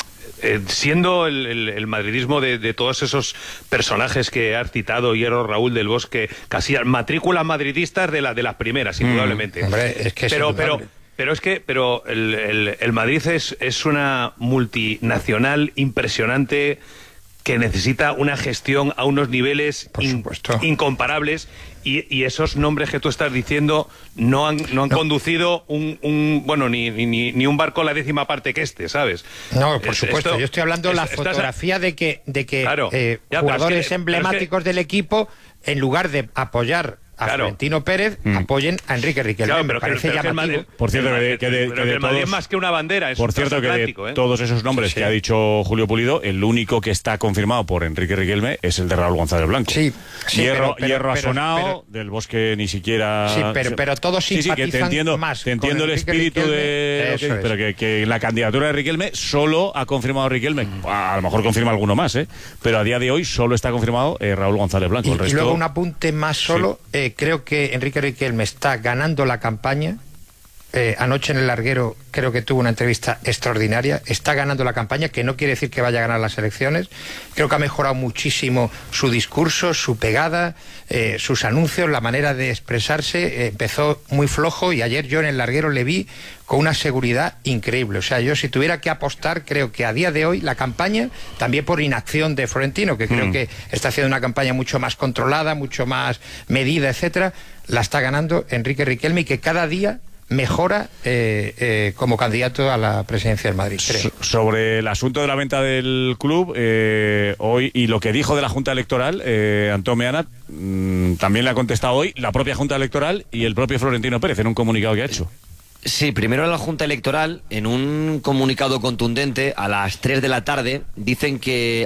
eh, siendo el, el, el madridismo de, de todos esos personajes que has citado, Hierro, Raúl, Del Bosque, Casillas, matrículas madridistas de, la, de las primeras, indudablemente. Mm, hombre, es que es pero, pero, pero es que pero el, el, el Madrid es, es una multinacional impresionante, que necesita una gestión a unos niveles in, incomparables, y, y esos nombres que tú estás diciendo no han, no han no. conducido un, un bueno ni, ni, ni un barco a la décima parte que este, ¿sabes? No, por es, supuesto, esto, yo estoy hablando de la fotografía estás... de que, de que claro, eh, ya, jugadores es que, emblemáticos es que... del equipo, en lugar de apoyar a claro. Florentino Pérez, mm. apoyen a Enrique Riquelme. Claro, pero me parece que, llamativo. Por cierto, que, que, de, que de el Madrid es más que una bandera. Es por cierto, que de ¿eh? todos esos nombres sí, sí. que ha dicho Julio Pulido, el único que está confirmado por Enrique Riquelme es el de Raúl González Blanco. Sí, sí Hierro, pero, pero, Hierro pero, ha sonado, pero, Del Bosque ni siquiera... Sí, pero, pero todos sí, simpatizan sí, que te entiendo, más te entiendo el espíritu Riquelme, de... que, pero que, que la candidatura de Riquelme solo ha confirmado Riquelme. Mm. A lo mejor confirma alguno más, ¿eh? Pero a día de hoy solo está confirmado eh, Raúl González Blanco. Y, el resto... y luego un apunte más solo. Sí. Eh, creo que Enrique Riquelme me está ganando la campaña. Eh, anoche en el Larguero creo que tuvo una entrevista extraordinaria. Está ganando la campaña, que no quiere decir que vaya a ganar las elecciones. Creo que ha mejorado muchísimo su discurso, su pegada, eh, sus anuncios, la manera de expresarse. Eh, empezó muy flojo y ayer yo en el Larguero le vi con una seguridad increíble. O sea, yo si tuviera que apostar, creo que a día de hoy la campaña, también por inacción de Florentino, que creo mm. que está haciendo una campaña mucho más controlada, mucho más medida, etcétera, la está ganando Enrique Riquelme, y que cada día mejora eh, eh, como candidato a la presidencia del Madrid, creo. So sobre el asunto de la venta del club, eh, hoy, y lo que dijo de la Junta Electoral, eh, Antón Meana, mmm, también le ha contestado hoy la propia Junta Electoral y el propio Florentino Pérez en un comunicado que ha hecho. Sí, primero la Junta Electoral, en un comunicado contundente a las tres de la tarde, dicen que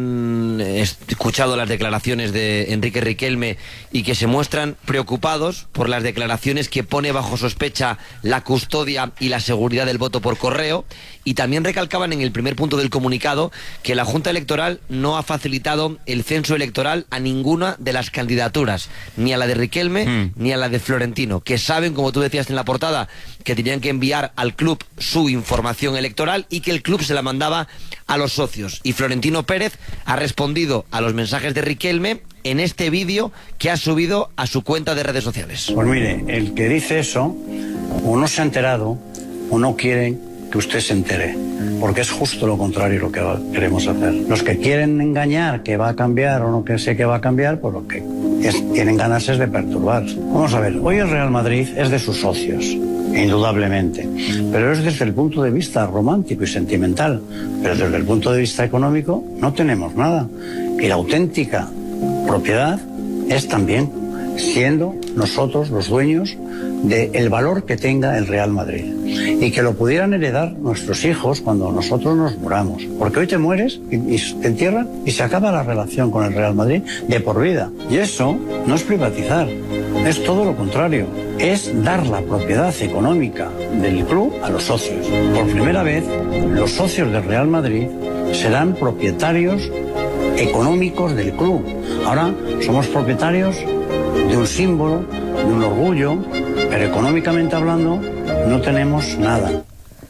han escuchado las declaraciones de Enrique Riquelme y que se muestran preocupados por las declaraciones que pone bajo sospecha la custodia y la seguridad del voto por correo, y también recalcaban en el primer punto del comunicado que la Junta Electoral no ha facilitado el censo electoral a ninguna de las candidaturas, ni a la de Riquelme mm. ni a la de Florentino, que saben, como tú decías en la portada, que tenían que enviar al club su información electoral y que el club se la mandaba a los socios. Y Florentino Pérez ha respondido a los mensajes de Riquelme en este vídeo que ha subido a su cuenta de redes sociales. Pues mire, el que dice eso o no se ha enterado o no quiere que usted se entere, porque es justo lo contrario lo que queremos hacer. Los que quieren engañar que va a cambiar o no que sé que va a cambiar, pues lo que es, tienen ganas es de perturbar. Vamos a ver, hoy el Real Madrid es de sus socios, indudablemente, pero es desde el punto de vista romántico y sentimental, pero desde el punto de vista económico no tenemos nada. Y la auténtica propiedad es también siendo nosotros los dueños del valor que tenga el Real Madrid y que lo pudieran heredar nuestros hijos cuando nosotros nos muramos. Porque hoy te mueres y, y te entierran y se acaba la relación con el Real Madrid de por vida. Y eso no es privatizar, es todo lo contrario. Es dar la propiedad económica del club a los socios. Por primera vez, los socios del Real Madrid serán propietarios económicos del club. Ahora somos propietarios de un símbolo, de un orgullo, pero económicamente hablando no tenemos nada.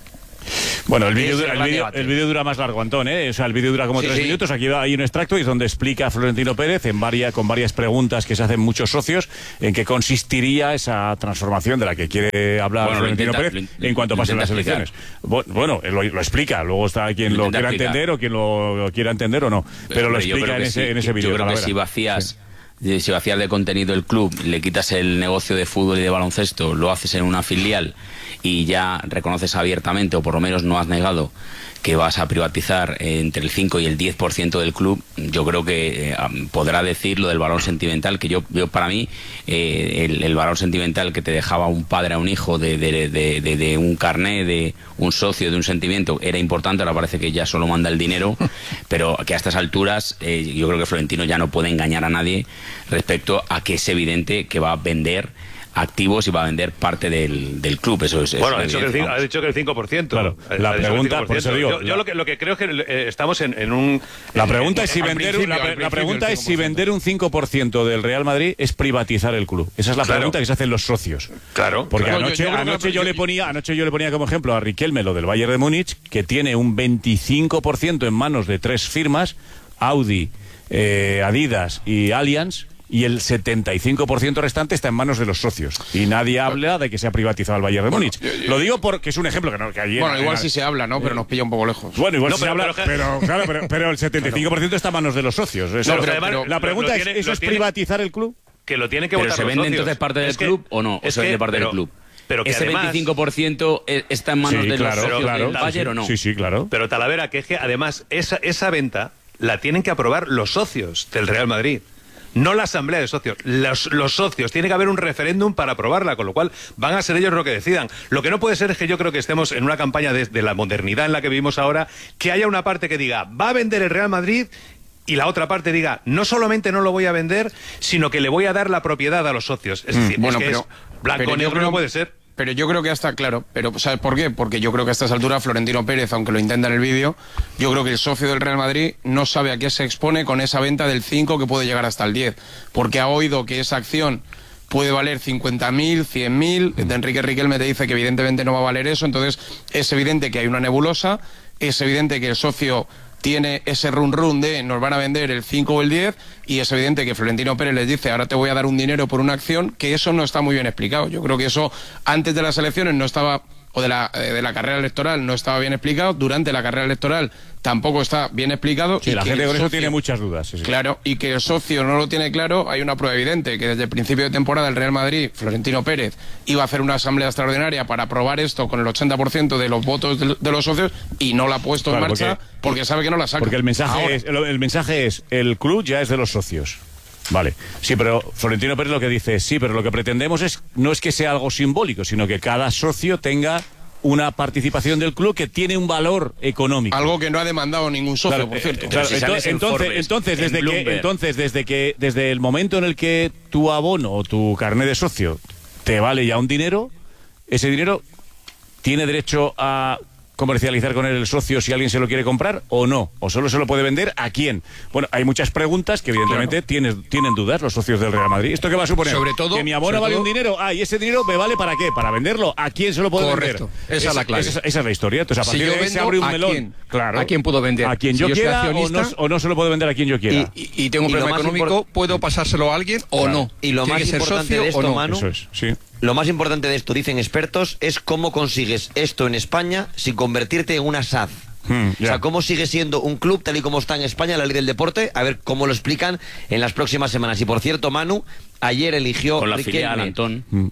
Bueno, el vídeo el vídeo el vídeo dura más largo, Antón, ¿eh? O sea, el vídeo dura como sí, tres sí. minutos. Aquí hay un extracto y es donde explica Florentino Pérez en varias, con varias preguntas que se hacen muchos socios en qué consistiría esa transformación de la que quiere hablar bueno, Florentino intenta, Pérez lo, en cuanto pasen las explicar. elecciones. Bueno, lo, lo explica, luego está quien lo, lo quiera explicar. entender o quien lo, lo quiera entender o no, pero, pero lo explica en, ese, sí, en ese vídeo. Yo creo que si vacías... Sí. Si vacías de contenido el club, le quitas el negocio de fútbol y de baloncesto, lo haces en una filial y ya reconoces abiertamente, o por lo menos no has negado, que vas a privatizar entre el cinco y el diez por ciento del club, yo creo que eh, podrá decir lo del valor sentimental, que yo, yo para mí, eh, el, el valor sentimental que te dejaba un padre a un hijo de, de, de, de, de un carné, de un socio, de un sentimiento, era importante. Ahora parece que ya solo manda el dinero, pero que a estas alturas eh, yo creo que Florentino ya no puede engañar a nadie respecto a que es evidente que va a vender activos y va a vender parte del, del club. Eso es, bueno, es ha, dicho que el, ha dicho que el cinco por ciento. Claro, la pregunta, por eso digo, yo, yo lo, que, lo que creo es que eh, estamos en, en un... La pregunta en, es si vender, la, la principio, pregunta es si vender un cinco por ciento del Real Madrid es privatizar el club. Esa es la claro. pregunta que se hacen los socios. Claro. Porque claro. anoche, yo, yo, anoche yo, yo le ponía, anoche yo le ponía como ejemplo a Riquelme lo del Bayern de Múnich, que tiene un veinticinco por ciento en manos de tres firmas, Audi, eh, Adidas y Allianz, y el setenta y cinco por ciento restante está en manos de los socios. Y nadie habla de que se ha privatizado el Bayern de Múnich. Bueno, yo, yo, Lo digo porque es un ejemplo que no... Que bueno, igual sí se habla, ¿no? Pero nos pilla un poco lejos. Bueno, igual no, sí pero, se habla, pero, pero, claro, pero, pero el setenta y cinco por ciento está en manos de los socios. Eso, no, pero, pero, pero, la pregunta tiene, es, ¿eso es tiene, privatizar el club? Que lo tiene que pero votar ¿se los vende socios. entonces parte del es que, club o no? ¿O se vende parte pero, del club? Pero que ¿Ese además, veinticinco por ciento está en manos sí, de claro, los socios claro, del Bayern sí, o no? Sí, sí, claro. Pero Talavera, que es que además esa, esa venta la tienen que aprobar los socios del Real Madrid. No la asamblea de socios, los, los socios. Tiene que haber un referéndum para aprobarla, con lo cual van a ser ellos los que decidan. Lo que no puede ser es que yo creo que estemos en una campaña de, de la modernidad en la que vivimos ahora, que haya una parte que diga, va a vender el Real Madrid, y la otra parte diga, no solamente no lo voy a vender, sino que le voy a dar la propiedad a los socios. Es decir, mm, bueno, es que pero, es blanco negro creo... no puede ser. Pero yo creo que ya está claro. Pero ¿sabes por qué? Porque yo creo que a estas alturas Florentino Pérez, aunque lo intenta en el vídeo, yo creo que el socio del Real Madrid no sabe a qué se expone con esa venta del cinco que puede llegar hasta el diez. Porque ha oído que esa acción puede valer cincuenta mil, cien mil. De Enrique Riquelme te dice que evidentemente no va a valer eso. Entonces es evidente que hay una nebulosa. Es evidente que el socio tiene ese run run de nos van a vender el cinco o el diez, y es evidente que Florentino Pérez les dice ahora te voy a dar un dinero por una acción, que eso no está muy bien explicado. Yo creo que eso antes de las elecciones no estaba, o de la, eh, de la carrera electoral no estaba bien explicado, durante la carrera electoral tampoco está bien explicado. Sí, y la gente con eso tiene muchas dudas. Sí, sí. Claro, y que el socio no lo tiene claro, hay una prueba evidente, que desde el principio de temporada el Real Madrid, Florentino Pérez, iba a hacer una asamblea extraordinaria para aprobar esto con el ochenta por ciento de los votos de, de los socios, y no la ha puesto claro, en marcha porque, porque sabe que no la saca. Porque el mensaje, es, el, el mensaje es, el club ya es de los socios. Vale, sí, pero Florentino Pérez lo que dice es, sí, pero lo que pretendemos es no es que sea algo simbólico, sino que cada socio tenga una participación del club que tiene un valor económico. Algo que no ha demandado ningún socio, claro, por cierto. Eh, claro, si entonces, entonces, Forbes, entonces, desde que, entonces, desde que, desde el momento en el que tu abono o tu carné de socio te vale ya un dinero, ese dinero tiene derecho a comercializar con él el socio si alguien se lo quiere comprar o no, o solo se lo puede vender a quién. Bueno, hay muchas preguntas que evidentemente claro. tienen, tienen dudas los socios del Real Madrid. ¿Esto qué va a suponer? Sobre todo, que mi abono vale todo... un dinero, ah, y ese dinero me vale ¿para qué? Para venderlo. ¿A quién se lo puedo Correcto. vender? Esa, esa es la clave. Esa, esa es la historia. Entonces, a partir si de ahí se abre un ¿a melón. Quién? Claro. ¿A quién puedo vender? A quien yo, si quiera yo o no, o no se lo puedo vender a quien yo quiera. Y, y, y tengo un problema económico, ¿puedo pasárselo a alguien o claro. no? Y lo ¿Tiene más que ser importante socio de esto, o no? Manu, Eso es, sí. Lo más importante de esto, dicen expertos, es cómo consigues esto en España sin convertirte en una S A D. Hmm, o sea, cómo sigue siendo un club tal y como está en España, la ley del deporte, a ver cómo lo explican en las próximas semanas. Y por cierto, Manu, ayer eligió con la Riquelme. filial, Antón. Hmm.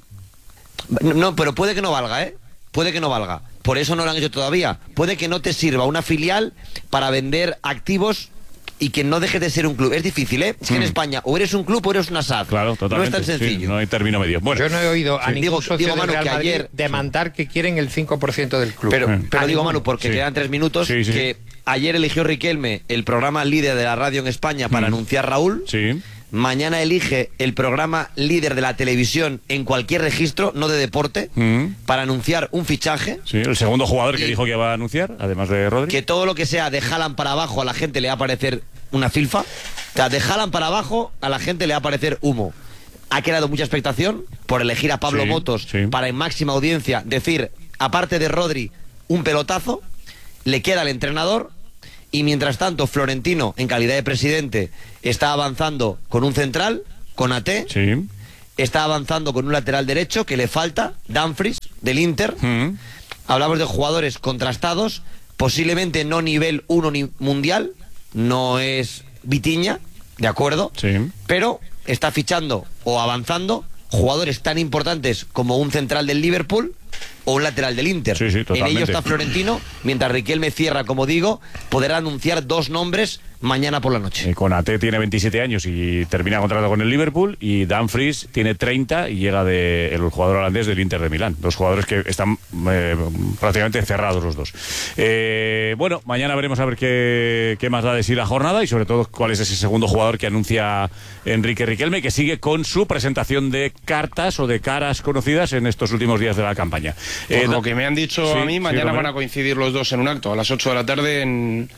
No, no, pero puede que no valga, ¿eh? Puede que no valga. Por eso no lo han hecho todavía. Puede que no te sirva una filial para vender activos y que no deje de ser un club. Es difícil, ¿eh? Es que mm. en España o eres un club o eres una S A D. Claro, totalmente. No es tan sencillo. Sí, no hay término medio. Bueno, yo no he oído a ningún digo, socio digo, del Manu, Real que Madrid ayer demandar que quieren el cinco por ciento del club. Pero, pero digo, ninguno. Manu, porque sí. quedan tres minutos, sí, sí. que ayer eligió Riquelme el programa líder de la radio en España para mm. anunciar Raúl. Sí. Mañana elige el programa líder de la televisión en cualquier registro, no de deporte, mm. para anunciar un fichaje. Sí, el segundo jugador que dijo que va a anunciar, además de Rodri. Que todo lo que sea de Haaland para abajo a la gente le va a parecer una filfa. O sea, de Haaland para abajo a la gente le va a parecer humo. Ha creado mucha expectación por elegir a Pablo sí, Motos sí. para en máxima audiencia decir, aparte de Rodri, un pelotazo. Le queda el entrenador. Y mientras tanto, Florentino, en calidad de presidente, está avanzando con un central, con A T, sí. está avanzando con un lateral derecho que le falta, Dumfries, del Inter. Mm. Hablamos de jugadores contrastados, posiblemente no nivel uno ni mundial, no es Vitinha, ¿de acuerdo? Sí. Pero está fichando o avanzando jugadores tan importantes como un central del Liverpool o un lateral del Inter. Sí, sí, en ello está Florentino, mientras Riquelme cierra, como digo, podrá anunciar dos nombres mañana por la noche. Eh, Konaté tiene veintisiete años y termina contrato con el Liverpool, y Dumfries tiene treinta y llega de el jugador holandés del Inter de Milán. Dos jugadores que están eh, prácticamente cerrados los dos. Eh, bueno, mañana veremos a ver qué, qué más da de sí la jornada y sobre todo cuál es ese segundo jugador que anuncia Enrique Riquelme, que sigue con su presentación de cartas o de caras conocidas en estos últimos días de la campaña. Por Eh, lo que me han dicho sí, a mí, mañana sí, van a coincidir los dos en un acto, a las ocho de la tarde, en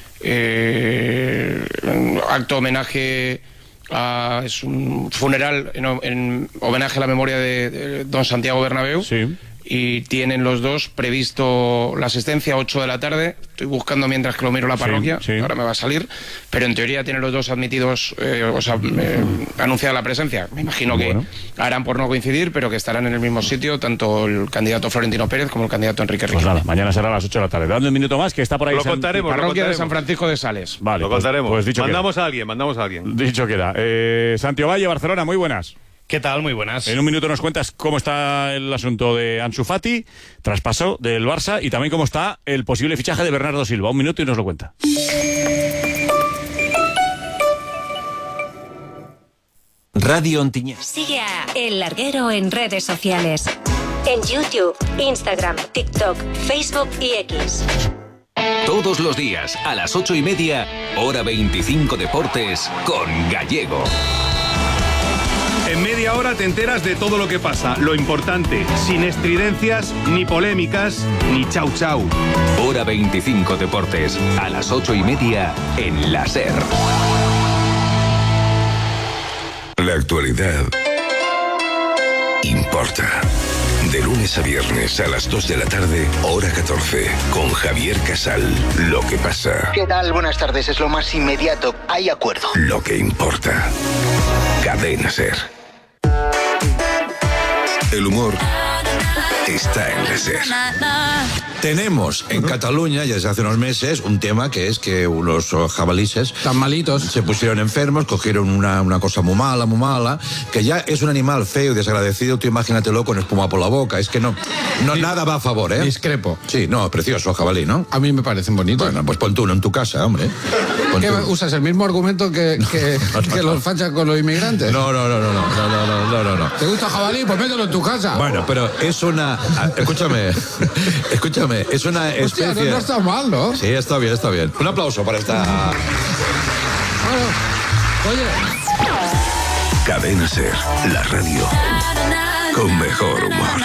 eh, un acto homenaje a, es un funeral en, en homenaje a la memoria de, de don Santiago Bernabéu. Sí. Y tienen los dos previsto la asistencia a ocho de la tarde. Estoy buscando mientras que lo miro la parroquia, sí, sí. ahora me va a salir. Pero en teoría tienen los dos admitidos, eh, o sea, eh, anunciada la presencia. Me imagino que bueno. harán por no coincidir, pero que estarán en el mismo sitio, tanto el candidato Florentino Pérez como el candidato Enrique Riquelme. Pues nada, mañana será a las ocho de la tarde. Dando un minuto más, que está por ahí. Lo San... contaremos. Parroquia lo contaremos. de San Francisco de Sales. Vale, lo pues, contaremos. Pues dicho mandamos queda. a alguien, mandamos a alguien. Dicho queda. Eh, Santi Ovalle, Barcelona, muy buenas. ¿Qué tal? Muy buenas. En un minuto nos cuentas cómo está el asunto de Ansu Fati, traspaso del Barça, y también cómo está el posible fichaje de Bernardo Silva. Un minuto y nos lo cuenta. Radio Ontinyent. Sigue a El Larguero en redes sociales. En YouTube, Instagram, TikTok, Facebook y X. Todos los días, a las ocho y media, hora veinticinco Deportes, con Gallego. En media hora te enteras de todo lo que pasa, lo importante, sin estridencias, ni polémicas, ni chau chau. Hora veinticinco Deportes, a las ocho y media, en la SER. La actualidad importa. De lunes a viernes a las dos de la tarde, hora catorce, con Javier Casal. Lo que pasa. ¿Qué tal? Buenas tardes, es lo más inmediato. Hay acuerdo. Lo que importa. Cadena SER. El humor está en la SER. Tenemos en Cataluña, ya desde hace unos meses, un tema que es que unos jabalíes tan malitos se pusieron enfermos, cogieron una, una cosa muy mala, muy mala, que ya es un animal feo y desagradecido. Tú imagínatelo con espuma por la boca. Es que no, no nada va a favor, ¿eh? Discrepo. Sí, no, precioso jabalí, ¿no? A mí me parecen bonitos. Bueno, pues pon tú uno en tu casa, hombre. ¿Qué usas? ¿El mismo argumento que, que, no, no, que los fachas con los inmigrantes? No, no, no, no, no, no, no, no, no, no. ¿Te gusta jabalí? Pues mételo en tu casa. Bueno, pero es una... Escúchame, escúchame. Es una especie... Hostia, no, no está mal, ¿no? Sí, está bien, está bien. Un aplauso para esta... Bueno, oye... Cadena SER, la radio con mejor humor.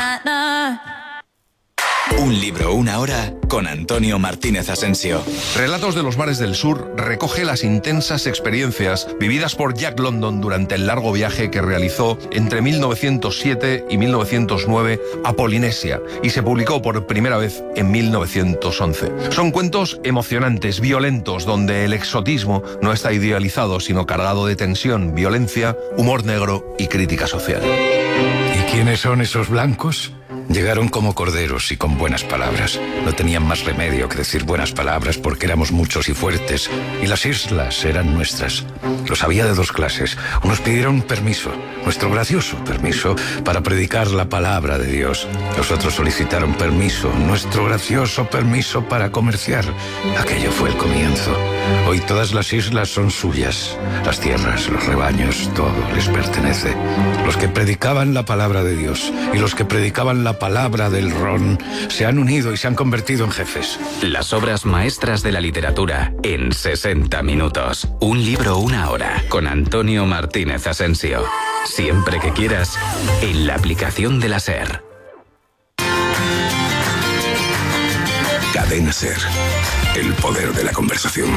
Un libro, una hora, con Antonio Martínez Asensio. Relatos de los Mares del Sur recoge las intensas experiencias vividas por Jack London durante el largo viaje que realizó entre mil novecientos siete y mil novecientos nueve a Polinesia y se publicó por primera vez en mil novecientos once. Son cuentos emocionantes, violentos, donde el exotismo no está idealizado, sino cargado de tensión, violencia, humor negro y crítica social. ¿Y quiénes son esos blancos? Llegaron como corderos y con buenas palabras. No tenían más remedio que decir buenas palabras porque éramos muchos y fuertes, y las islas eran nuestras. Los había de dos clases. Unos pidieron permiso, nuestro gracioso permiso, para predicar la palabra de Dios. Los otros solicitaron permiso, nuestro gracioso permiso para comerciar. Aquello fue el comienzo. Hoy todas las islas son suyas. Las tierras, los rebaños, todo les pertenece. Los que predicaban la palabra de Dios y los que predicaban la palabra del ron se han unido y se han convertido en jefes. Las obras maestras de la literatura en sesenta minutos. Un libro, una hora. Con Antonio Martínez Asensio. Siempre que quieras, en la aplicación de la SER. Cadena SER. El poder de la conversación.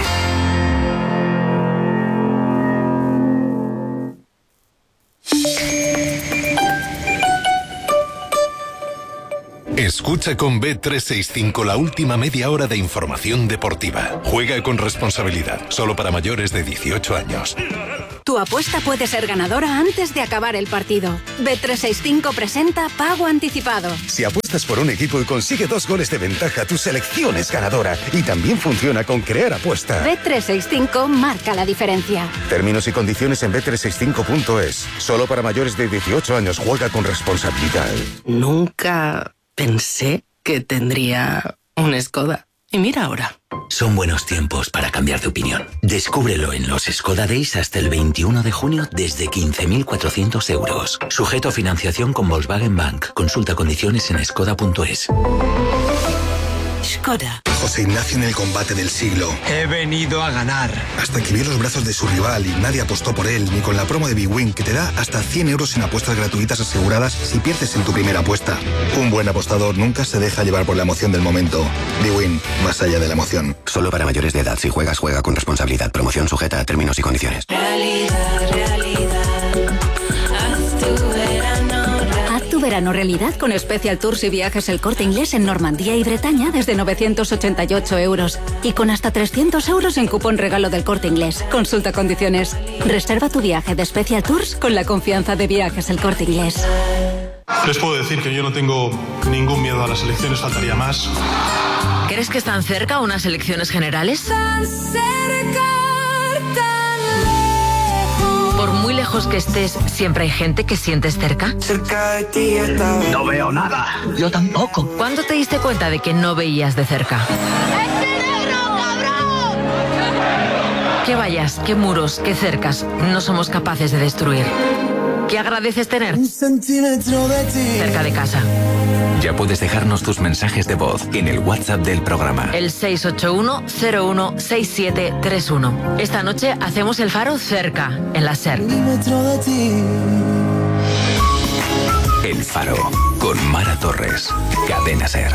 Escucha con B trescientos sesenta y cinco la última media hora de información deportiva. Juega con responsabilidad. Solo para mayores de dieciocho años. Tu apuesta puede ser ganadora antes de acabar el partido. B trescientos sesenta y cinco presenta Pago Anticipado. Si apuestas por un equipo y consigue dos goles de ventaja, tu selección es ganadora. Y también funciona con Crear Apuesta. B trescientos sesenta y cinco marca la diferencia. Términos y condiciones en B trescientos sesenta y cinco punto es. Solo para mayores de dieciocho años. Juega con responsabilidad. Nunca pensé que tendría un Skoda. Y mira ahora. Son buenos tiempos para cambiar de opinión. Descúbrelo en los Skoda Days hasta el veintiuno de junio desde quince mil cuatrocientos euros. Sujeto a financiación con Volkswagen Bank. Consulta condiciones en skoda punto es. Skoda. José Ignacio en el combate del siglo. He venido a ganar. Hasta que vio los brazos de su rival y nadie apostó por él, ni con la promo de Big Win, que te da hasta cien euros en apuestas gratuitas aseguradas si pierdes en tu primera apuesta. Un buen apostador nunca se deja llevar por la emoción del momento. Big Win, más allá de la emoción. Solo para mayores de edad. Si juegas, juega con responsabilidad. Promoción sujeta a términos y condiciones. Realidad, realidad. Haz tu verano. Haz tu verano realidad con Special Tours y Viajes El Corte Inglés en Normandía y Bretaña desde novecientos ochenta y ocho euros. Y con hasta trescientos euros en cupón regalo del Corte Inglés. Consulta condiciones. Reserva tu viaje de Special Tours con la confianza de Viajes El Corte Inglés. Les puedo decir que yo no tengo ningún miedo a las elecciones, faltaría más. ¿Crees que están cerca unas elecciones generales? Tan cerca, tan lejos. Por muy lejos que estés, ¿siempre hay gente que sientes cerca? Cerca de ti está... No veo nada. Yo tampoco. ¿Cuándo te diste cuenta de que no veías de cerca? ¿Qué vallas, qué muros, qué cercas no somos capaces de destruir? ¿Qué agradeces tener? Un centímetro de ti. Cerca de casa. Ya puedes dejarnos tus mensajes de voz en el WhatsApp del programa. El seis ocho uno cero uno seis siete tres uno. Esta noche hacemos el faro cerca, en la SER. De ti. El Faro, con Mara Torres. Cadena SER.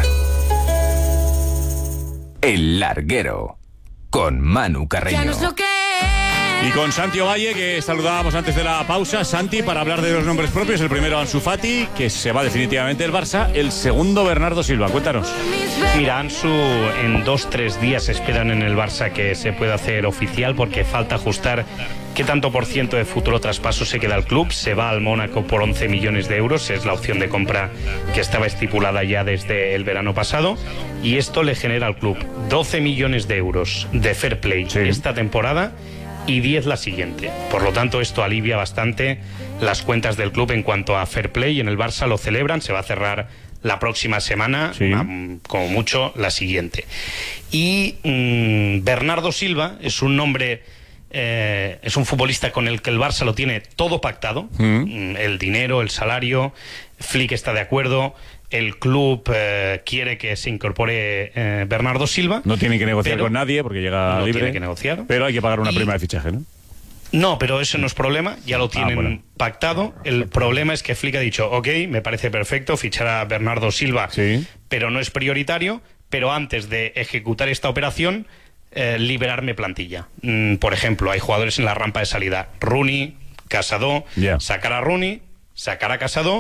El Larguero, con Manu Carreño. Ya no es lo que Y con Santi Ovalle, que saludábamos antes de la pausa. Santi, para hablar de los nombres propios. El primero, Ansu Fati, que se va definitivamente del Barça. El segundo, Bernardo Silva. Cuéntanos. Mira, Ansu, en dos, tres días esperan en el Barça que se pueda hacer oficial, porque falta ajustar qué tanto por ciento de futuro traspaso se queda al club. Se va al Mónaco por once millones de euros. Es la opción de compra que estaba estipulada ya desde el verano pasado. Y esto le genera al club doce millones de euros de fair play sí. esta temporada y diez la siguiente. Por lo tanto, esto alivia bastante las cuentas del club en cuanto a fair play. En el Barça lo celebran, se va a cerrar la próxima semana, sí. um, como mucho la siguiente. Y um, Bernardo Silva es un nombre, eh, es un futbolista con el que el Barça lo tiene todo pactado, mm. el dinero, el salario, Flick está de acuerdo. El club eh, quiere que se incorpore eh, Bernardo Silva. No tiene que negociar con nadie porque llega no libre. Tiene que negociar. Pero hay que pagar una y... prima de fichaje, ¿no? No, pero eso no es problema. Ya lo tienen ah, bueno. pactado. El problema es que Flick ha dicho, ok, me parece perfecto fichar a Bernardo Silva, sí. pero no es prioritario. Pero antes de ejecutar esta operación, eh, liberarme plantilla. Mm, por ejemplo, hay jugadores en la rampa de salida. Rooney, Casado, yeah. sacar a Rooney, sacar a Casado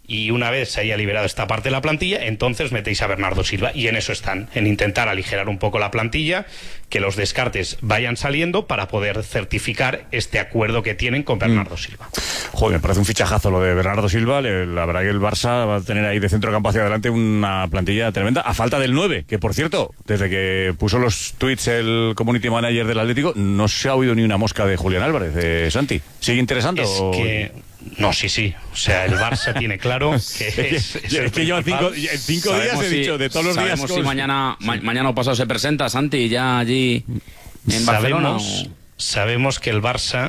y una vez se haya liberado esta parte de la plantilla, entonces metéis a Bernardo Silva, y en eso están, en intentar aligerar un poco la plantilla, que los descartes vayan saliendo para poder certificar este acuerdo que tienen con Bernardo mm. Silva. Joder, me parece un fichajazo lo de Bernardo Silva. La verdad que el Barça va a tener ahí de centro campo hacia adelante una plantilla tremenda, a falta del nueve, que por cierto, desde que puso los tweets el community manager del Atlético, no se ha oído ni una mosca de Julián Álvarez. Eh, Santi, ¿sigue interesando? Es o... que... No, sí, sí. O sea, el Barça tiene claro que es, es, es, es que yo en cinco, en cinco días he si, dicho de todos los días. Si mañana, ma mañana o pasado se presenta Santi ya allí en Barcelona. Sabemos, sabemos que el Barça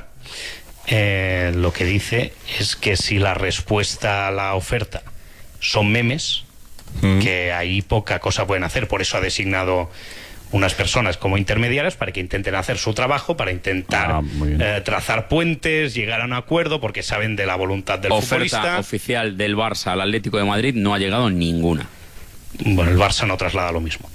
eh, lo que dice es que si la respuesta a la oferta son memes, mm. que ahí poca cosa pueden hacer. Por eso ha designado unas personas como intermediarias para que intenten hacer su trabajo, para intentar ah, eh, trazar puentes, llegar a un acuerdo, porque saben de la voluntad del Oferta futbolista. Oferta oficial del Barça al Atlético de Madrid no ha llegado ninguna. Bueno, el Barça no traslada lo mismo.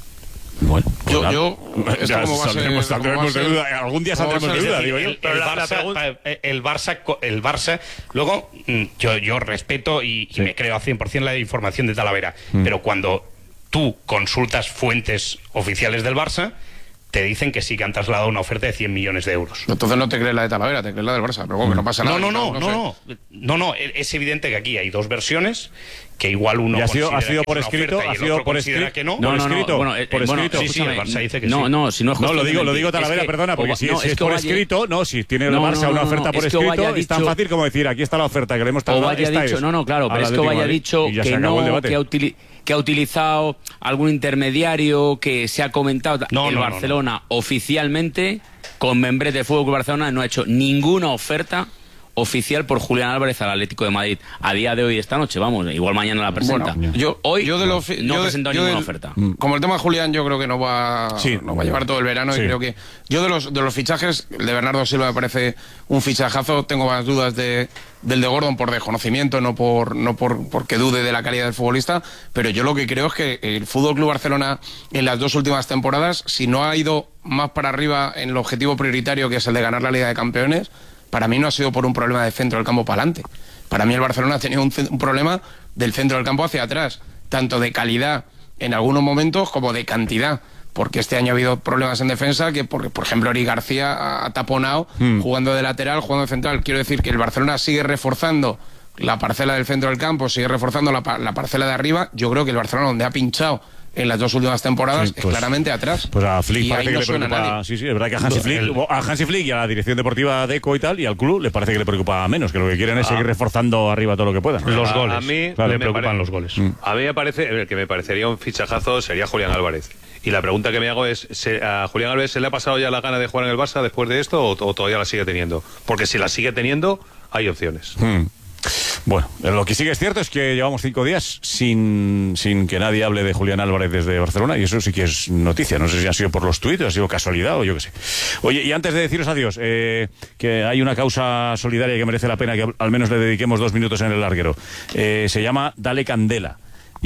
Bueno, yo, pues yo ya, como va saldremos, ser, saldremos de duda. Algún día saldremos de duda, digo yo. El, el, Barça, el, Barça, el Barça, luego yo, yo respeto y, sí. y me creo a cien por cien la información de Talavera, mm. pero cuando tú consultas fuentes oficiales del Barça, te dicen que sí que han trasladado una oferta de cien millones de euros. Entonces no te crees la de Talavera, te crees la del Barça, pero bueno, que no pasa nada. No, no, no, no, no, no, no, no, es evidente que aquí hay dos versiones, que igual uno ha sido, considera ha sido que por es una escrito, oferta ha y el sido otro por considera escrito, que no. no, Por no, escrito, no, bueno, por bueno, escrito. sí, sí, el Barça dice que no, sí. no, si no es no, lo digo, lo digo Talavera, es que, perdona, porque o, si, no, si es, es por vaya, escrito, no, si tiene el no, Barça no, una no, oferta no, por es escrito, dicho, es tan fácil como decir, aquí está la oferta que le hemos trasladado. O vaya dicho, no, no, claro, pero es que vaya dicho que no, que ha utilizado que ha utilizado algún intermediario, que se ha comentado. No, el no, Barcelona no, no. oficialmente, con Membrete de Fútbol Club Barcelona, no ha hecho ninguna oferta oficial por Julián Álvarez al Atlético de Madrid a día de hoy, esta noche, vamos, igual mañana la presenta. Bueno, yo, hoy yo de lo, no, yo no de, presentó yo ninguna de, oferta. Como el tema de Julián, yo creo que no va, sí. no va a llevar todo el verano sí. y creo que yo de los de los fichajes, el de Bernardo Silva me parece un fichajazo. Tengo más dudas de del de Gordon por desconocimiento, no por no por porque dude de la calidad del futbolista, pero yo lo que creo es que el Fútbol Club Barcelona en las dos últimas temporadas, si no ha ido más para arriba en el objetivo prioritario, que es el de ganar la Liga de Campeones, para mí no ha sido por un problema de centro del campo para adelante. Para mí el Barcelona ha tenido un, un problema del centro del campo hacia atrás, tanto de calidad en algunos momentos como de cantidad, porque este año ha habido problemas en defensa que, por, por ejemplo, Eric García ha, ha taponado mm. jugando de lateral, jugando de central. Quiero decir que el Barcelona sigue reforzando la parcela del centro del campo, sigue reforzando la, la parcela de arriba. Yo creo que el Barcelona, donde ha pinchado en las dos últimas temporadas, sí, pues, es claramente atrás. Pues a Flick y parece que no le preocupa. Sí, sí, es verdad que a Hansi, Flick, el... a Hansi Flick y a la dirección deportiva de Eco y tal, y al club, le parece que le preocupa menos, que lo que quieren es ah. seguir reforzando arriba todo lo que puedan. Los a, goles. A mí claro, me le preocupan pare... los goles. Mm. A mí me parece, el que me parecería un fichajazo sería Julián Álvarez. Y la pregunta que me hago es, ¿se, ¿a Julián Álvarez se le ha pasado ya la gana de jugar en el Barça después de esto o, o todavía la sigue teniendo? Porque si la sigue teniendo, hay opciones. Mm. Bueno, lo que sí que es cierto es que llevamos cinco días sin, sin que nadie hable de Julián Álvarez desde Barcelona, y eso sí que es noticia. No sé si ha sido por los tuits, ha sido casualidad o yo qué sé. Oye, y antes de deciros adiós, eh, que hay una causa solidaria que merece la pena que al menos le dediquemos dos minutos en el larguero. Eh, se llama Dale Candela.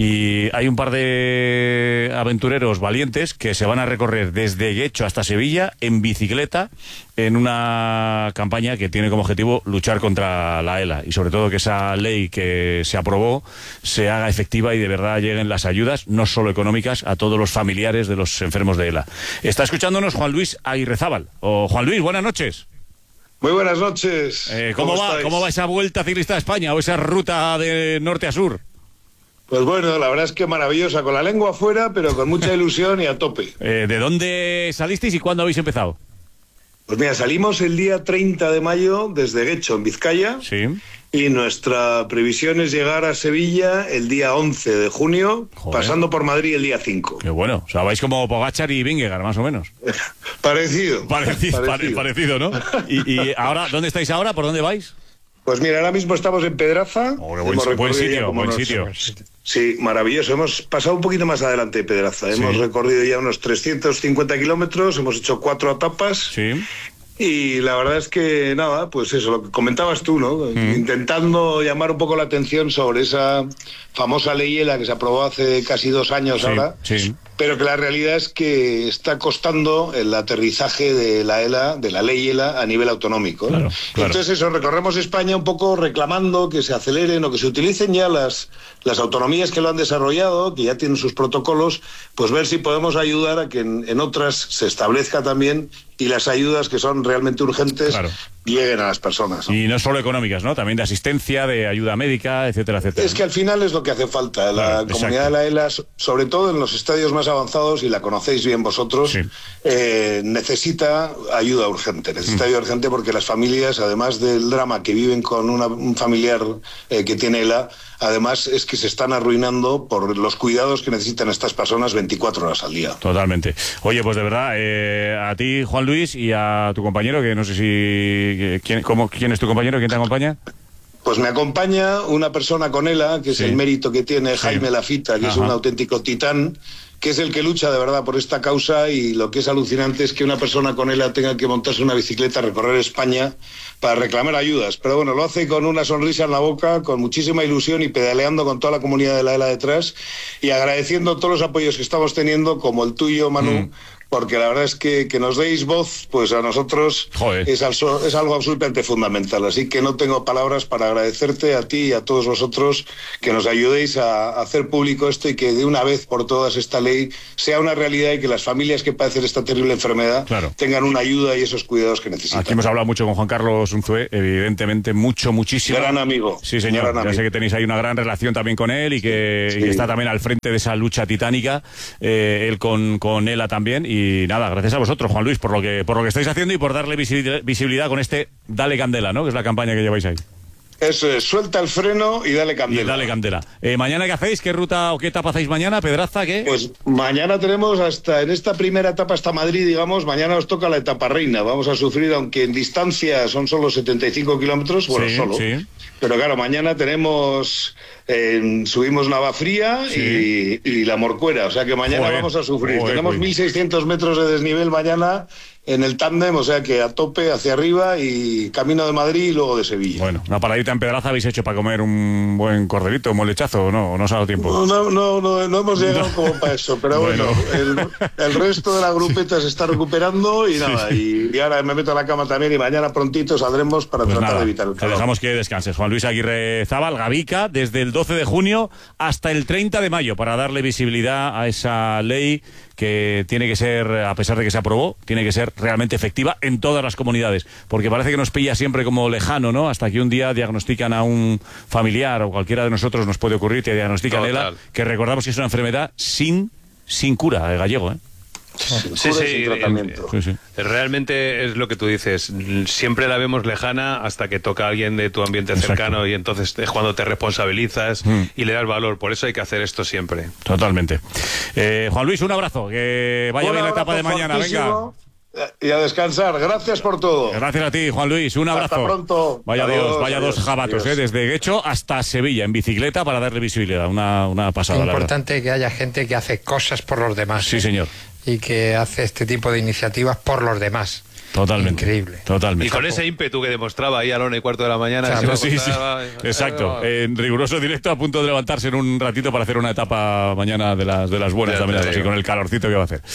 Y hay un par de aventureros valientes que se van a recorrer desde Guecho hasta Sevilla en bicicleta en una campaña que tiene como objetivo luchar contra la ELA y sobre todo que esa ley que se aprobó se haga efectiva y de verdad lleguen las ayudas, no solo económicas, a todos los familiares de los enfermos de ELA. Está escuchándonos Juan Luis Aguirrezábal. O Juan Luis, buenas noches. Muy buenas noches. Eh, ¿cómo, ¿Cómo, va, ¿Cómo va esa vuelta ciclista a España o esa ruta de norte a sur? Pues bueno, la verdad es que maravillosa, con la lengua afuera, pero con mucha ilusión y a tope. Eh, ¿De dónde salisteis y cuándo habéis empezado? Pues mira, salimos el día treinta de mayo desde Guecho, en Vizcaya. Sí. Y nuestra previsión es llegar a Sevilla el día once de junio, Joder. pasando por Madrid el día cinco. Qué bueno, o sea, vais como Pogačar y Vingegaard, más o menos. Parecido. Parecido, parecido. parecido, ¿no? Y, y ahora, ¿dónde estáis ahora? ¿Por dónde vais? Pues mira, ahora mismo estamos en Pedraza. Oh, qué buen, buen sitio, buen unos, sitio. Sí, maravilloso. Hemos pasado un poquito más adelante de Pedraza. Sí. Hemos recorrido ya unos trescientos cincuenta kilómetros, hemos hecho cuatro etapas. Sí. Y la verdad es que, nada, pues eso, lo que comentabas tú, ¿no? Mm. Intentando llamar un poco la atención sobre esa famosa ley ELA que se aprobó hace casi dos años sí, ahora. Sí. pero que la realidad es que está costando el aterrizaje de la ELA, de la ley ELA a nivel autonómico, ¿no? Claro, claro. Entonces eso, recorremos España un poco reclamando que se aceleren o que se utilicen ya las, las autonomías que lo han desarrollado, que ya tienen sus protocolos, pues ver si podemos ayudar a que en, en otras se establezca también y las ayudas que son realmente urgentes claro. lleguen a las personas, ¿no? Y no solo económicas, ¿no? También de asistencia, de ayuda médica, etcétera, etcétera. Es que al final es lo que hace falta. La claro, comunidad de la ELA, sobre todo en los estadios más avanzados, y la conocéis bien vosotros, sí. eh, necesita ayuda urgente. Necesita mm. ayuda urgente porque las familias, además del drama que viven con una, un familiar eh, que tiene ELA, además es que se están arruinando por los cuidados que necesitan estas personas veinticuatro horas al día. Totalmente. Oye, pues de verdad, eh, a ti, Juan Luis, y a tu compañero, que no sé si... ¿Quién, cómo, ¿quién es tu compañero? ¿Quién te acompaña? Pues me acompaña una persona con ELA, que es sí. el mérito que tiene Jaime sí. Lafita, que Ajá. es un auténtico titán, que es el que lucha de verdad por esta causa, y lo que es alucinante es que una persona con ELA tenga que montarse una bicicleta, recorrer España para reclamar ayudas. Pero bueno, lo hace con una sonrisa en la boca, con muchísima ilusión y pedaleando con toda la comunidad de la ELA detrás y agradeciendo todos los apoyos que estamos teniendo, como el tuyo, Manu, mm. porque la verdad es que que nos deis voz, pues a nosotros es, al, es algo absolutamente fundamental. Así que no tengo palabras para agradecerte a ti y a todos vosotros que nos ayudéis a, a hacer público esto y que de una vez por todas esta ley sea una realidad y que las familias que padecen esta terrible enfermedad claro. tengan una ayuda y esos cuidados que necesitan. Aquí hemos hablado mucho con Juan Carlos Unzué, evidentemente mucho, muchísimo. Gran amigo. Sí, señor. Gran ya amigo. sé que tenéis ahí una gran relación también con él y que, sí. y que está también al frente de esa lucha titánica, eh, él con, con ELA también. Y nada, gracias a vosotros, Juan Luis, por lo que por lo que estáis haciendo y por darle visibilidad con este Dale Candela, ¿no? Que es la campaña que lleváis ahí. Eso es, suelta el freno y dale candela. Y dale candela. Eh, ¿Mañana qué hacéis? ¿Qué ruta o qué etapa hacéis mañana? ¿Pedraza qué? Pues mañana tenemos hasta, en esta primera etapa hasta Madrid, digamos, mañana nos toca la etapa reina. Vamos a sufrir, aunque en distancia son solo setenta y cinco kilómetros, bueno, sí, solo. Sí. Pero claro, mañana tenemos, eh, subimos Navafría sí. y, y La Morcuera, o sea que mañana joder, vamos a sufrir. Joder, tenemos mil seiscientos metros de desnivel mañana en el tándem, o sea que a tope hacia arriba y camino de Madrid y luego de Sevilla. Bueno, una paradita en Pedraza habéis hecho para comer un buen corderito, un molechazo, ¿o no? ¿No os ha dado tiempo? No, no, no, no, no hemos llegado no. como para eso, pero bueno, bueno el, el resto de la grupeta se está recuperando y nada, sí. y, y ahora me meto a la cama también y mañana prontito saldremos para pues tratar nada, de evitar el calor. Te dejamos que descanses. Juan Luis Aguirre Zabal, Gavica, desde el doce de junio hasta el treinta de mayo, para darle visibilidad a esa ley que tiene que ser, a pesar de que se aprobó, tiene que ser realmente efectiva en todas las comunidades, porque parece que nos pilla siempre como lejano, ¿no? Hasta que un día diagnostican a un familiar o cualquiera de nosotros nos puede ocurrir que diagnostican ELA, que recordamos que es una enfermedad sin, sin cura, de Gallego, ¿eh? Sí, sí, sí, sí, sí. Realmente es lo que tú dices. Siempre la vemos lejana hasta que toca a alguien de tu ambiente Exacto. cercano y entonces es cuando te responsabilizas mm. y le das valor. Por eso hay que hacer esto siempre. Totalmente. Eh, Juan Luis, un abrazo. Que vaya bien la etapa de mañana. Venga. Y a descansar. Gracias por todo. Gracias a ti, Juan Luis. Un abrazo. Hasta pronto. Vaya adiós, dos, vaya adiós, dos jabatos, eh, desde Guecho hasta Sevilla en bicicleta para darle visibilidad. Una, una pasada. Es importante que haya gente que hace cosas por los demás. Sí, señor. Y que hace este tipo de iniciativas por los demás. Totalmente. Increíble. Totalmente. Y con ese ímpetu que demostraba ahí a la una y cuarto de la mañana. Claro, sí, sí. Exacto. En riguroso directo, a punto de levantarse en un ratito para hacer una etapa mañana de las de las buenas ya también, así con el calorcito que va a hacer.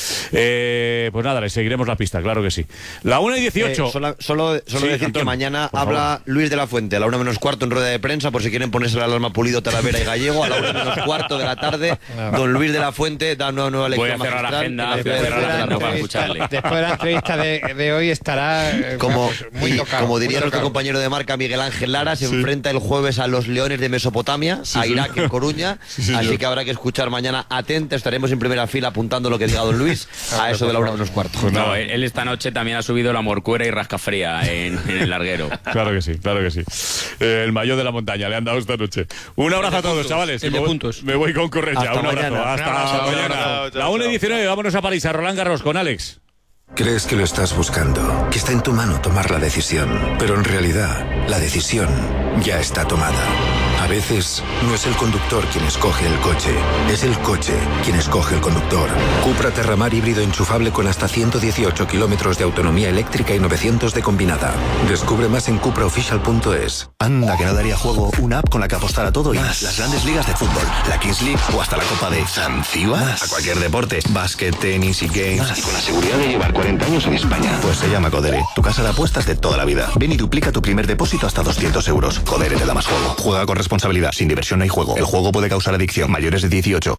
Eh, pues nada, le seguiremos la pista, claro que sí. La una y dieciocho. Eh, solo solo, solo sí, decir Antón, que mañana habla favor. Luis de la Fuente a la una menos cuarto en rueda de prensa, por si quieren ponerse la alarma Pulido, Talavera y Gallego, a la una menos cuarto de la tarde. Don Luis de la Fuente da una nueva lección. Voy a cerrar la agenda, después, voy a cerrar la agenda para escucharle. Después de la entrevista de, de hoy estará. Como, muy y, tocado, como diría muy nuestro tocado. compañero de marca Miguel Ángel Lara, se sí. enfrenta el jueves a los Leones de Mesopotamia, sí, a sí. Irak en Coruña, sí, así yo. que habrá que escuchar mañana atento, estaremos en primera fila apuntando lo que diga don Luis a eso de la una menos cuarto. Pues no, él esta noche también ha subido la morcuera y rascafría en, en el larguero. Claro que sí, claro que sí. Eh, el maillot de la montaña le han dado esta noche. Un abrazo a todos, puntos, chavales. El de me, puntos. Voy, me voy con correr ya. Un abrazo. Mañana. Hasta Chao, mañana. chao, chao, la una y diecinueve, vámonos a París, a Roland Garros con Alex. Crees que lo estás buscando, que está en tu mano tomar la decisión, pero en realidad la decisión ya está tomada. A veces no es el conductor quien escoge el coche, es el coche quien escoge el conductor. Cupra Terramar híbrido enchufable con hasta ciento dieciocho kilómetros de autonomía eléctrica y novecientos de combinada. Descubre más en cupra official punto es. Anda, que no daría juego una app con la que apostar a todo y más. Las grandes ligas de fútbol, la Kings League o hasta la Copa de Zanzíbar. A cualquier deporte, básquet, tenis y games. Más. Y con la seguridad de llevar cuarenta años en España. Pues se llama Codere, tu casa de apuestas de toda la vida. Ven y duplica tu primer depósito hasta doscientos euros. Codere te da más juego. Juega con responsabilidad. Sin diversión no hay juego. El juego puede causar adicción. Mayores de dieciocho.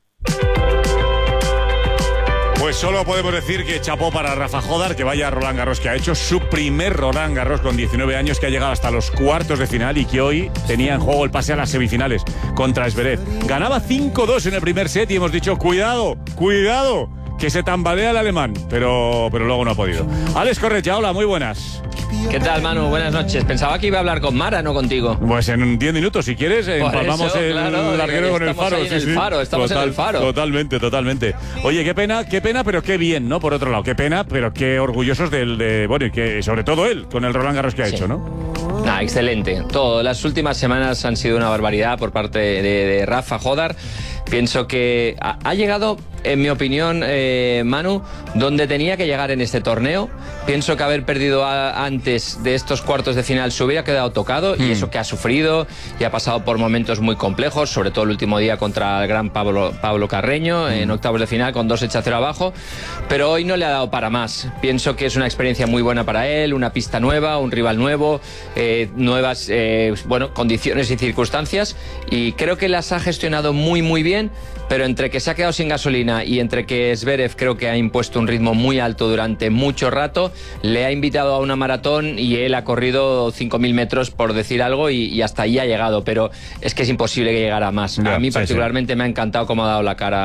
Pues solo podemos decir que chapó para Rafa Jodar, que vaya Roland Garros, que ha hecho su primer Roland Garros con diecinueve años, que ha llegado hasta los cuartos de final y que hoy tenía en juego el pase a las semifinales contra Zverev. Ganaba cinco dos en el primer set y hemos dicho, cuidado, cuidado, que se tambalea el alemán, pero, pero luego no ha podido. Alex Correia, hola, muy buenas. ¿Qué tal, Manu? Buenas noches. Pensaba que iba a hablar con Mara, no contigo. Pues en diez minutos, si quieres, empalmamos el claro, larguero con el faro. Ahí en sí, el sí. faro. Estamos Total, en el faro. Totalmente, totalmente. Oye, qué pena, qué pena, pero qué bien, ¿no? Por otro lado, qué pena, pero qué orgullosos del, de, bueno, y que sobre todo él, con el Roland Garros que ha sí. hecho, ¿no? Nah, excelente. Todo. Las últimas semanas han sido una barbaridad por parte de, de Rafa Jodar. Pienso que ha, ha llegado, en mi opinión, eh, Manu, donde tenía que llegar en este torneo. Pienso que haber perdido a, antes de estos cuartos de final se hubiera quedado tocado, mm. y eso que ha sufrido y ha pasado por momentos muy complejos, sobre todo el último día contra el gran Pablo, Pablo Carreño, mm. en octavos de final con dos sets a cero abajo, pero hoy no le ha dado para más. Pienso que es una experiencia muy buena para él, una pista nueva, un rival nuevo, eh, nuevas eh, bueno, condiciones y circunstancias, y creo que las ha gestionado muy muy bien. Pero entre que se ha quedado sin gasolina y entre que Zverev creo que ha impuesto un ritmo muy alto durante mucho rato, le ha invitado a una maratón y él ha corrido cinco mil metros, por decir algo, y, y hasta ahí ha llegado. Pero es que es imposible que llegara más. Yeah, a mí particularmente sí, sí. me ha encantado cómo ha dado la cara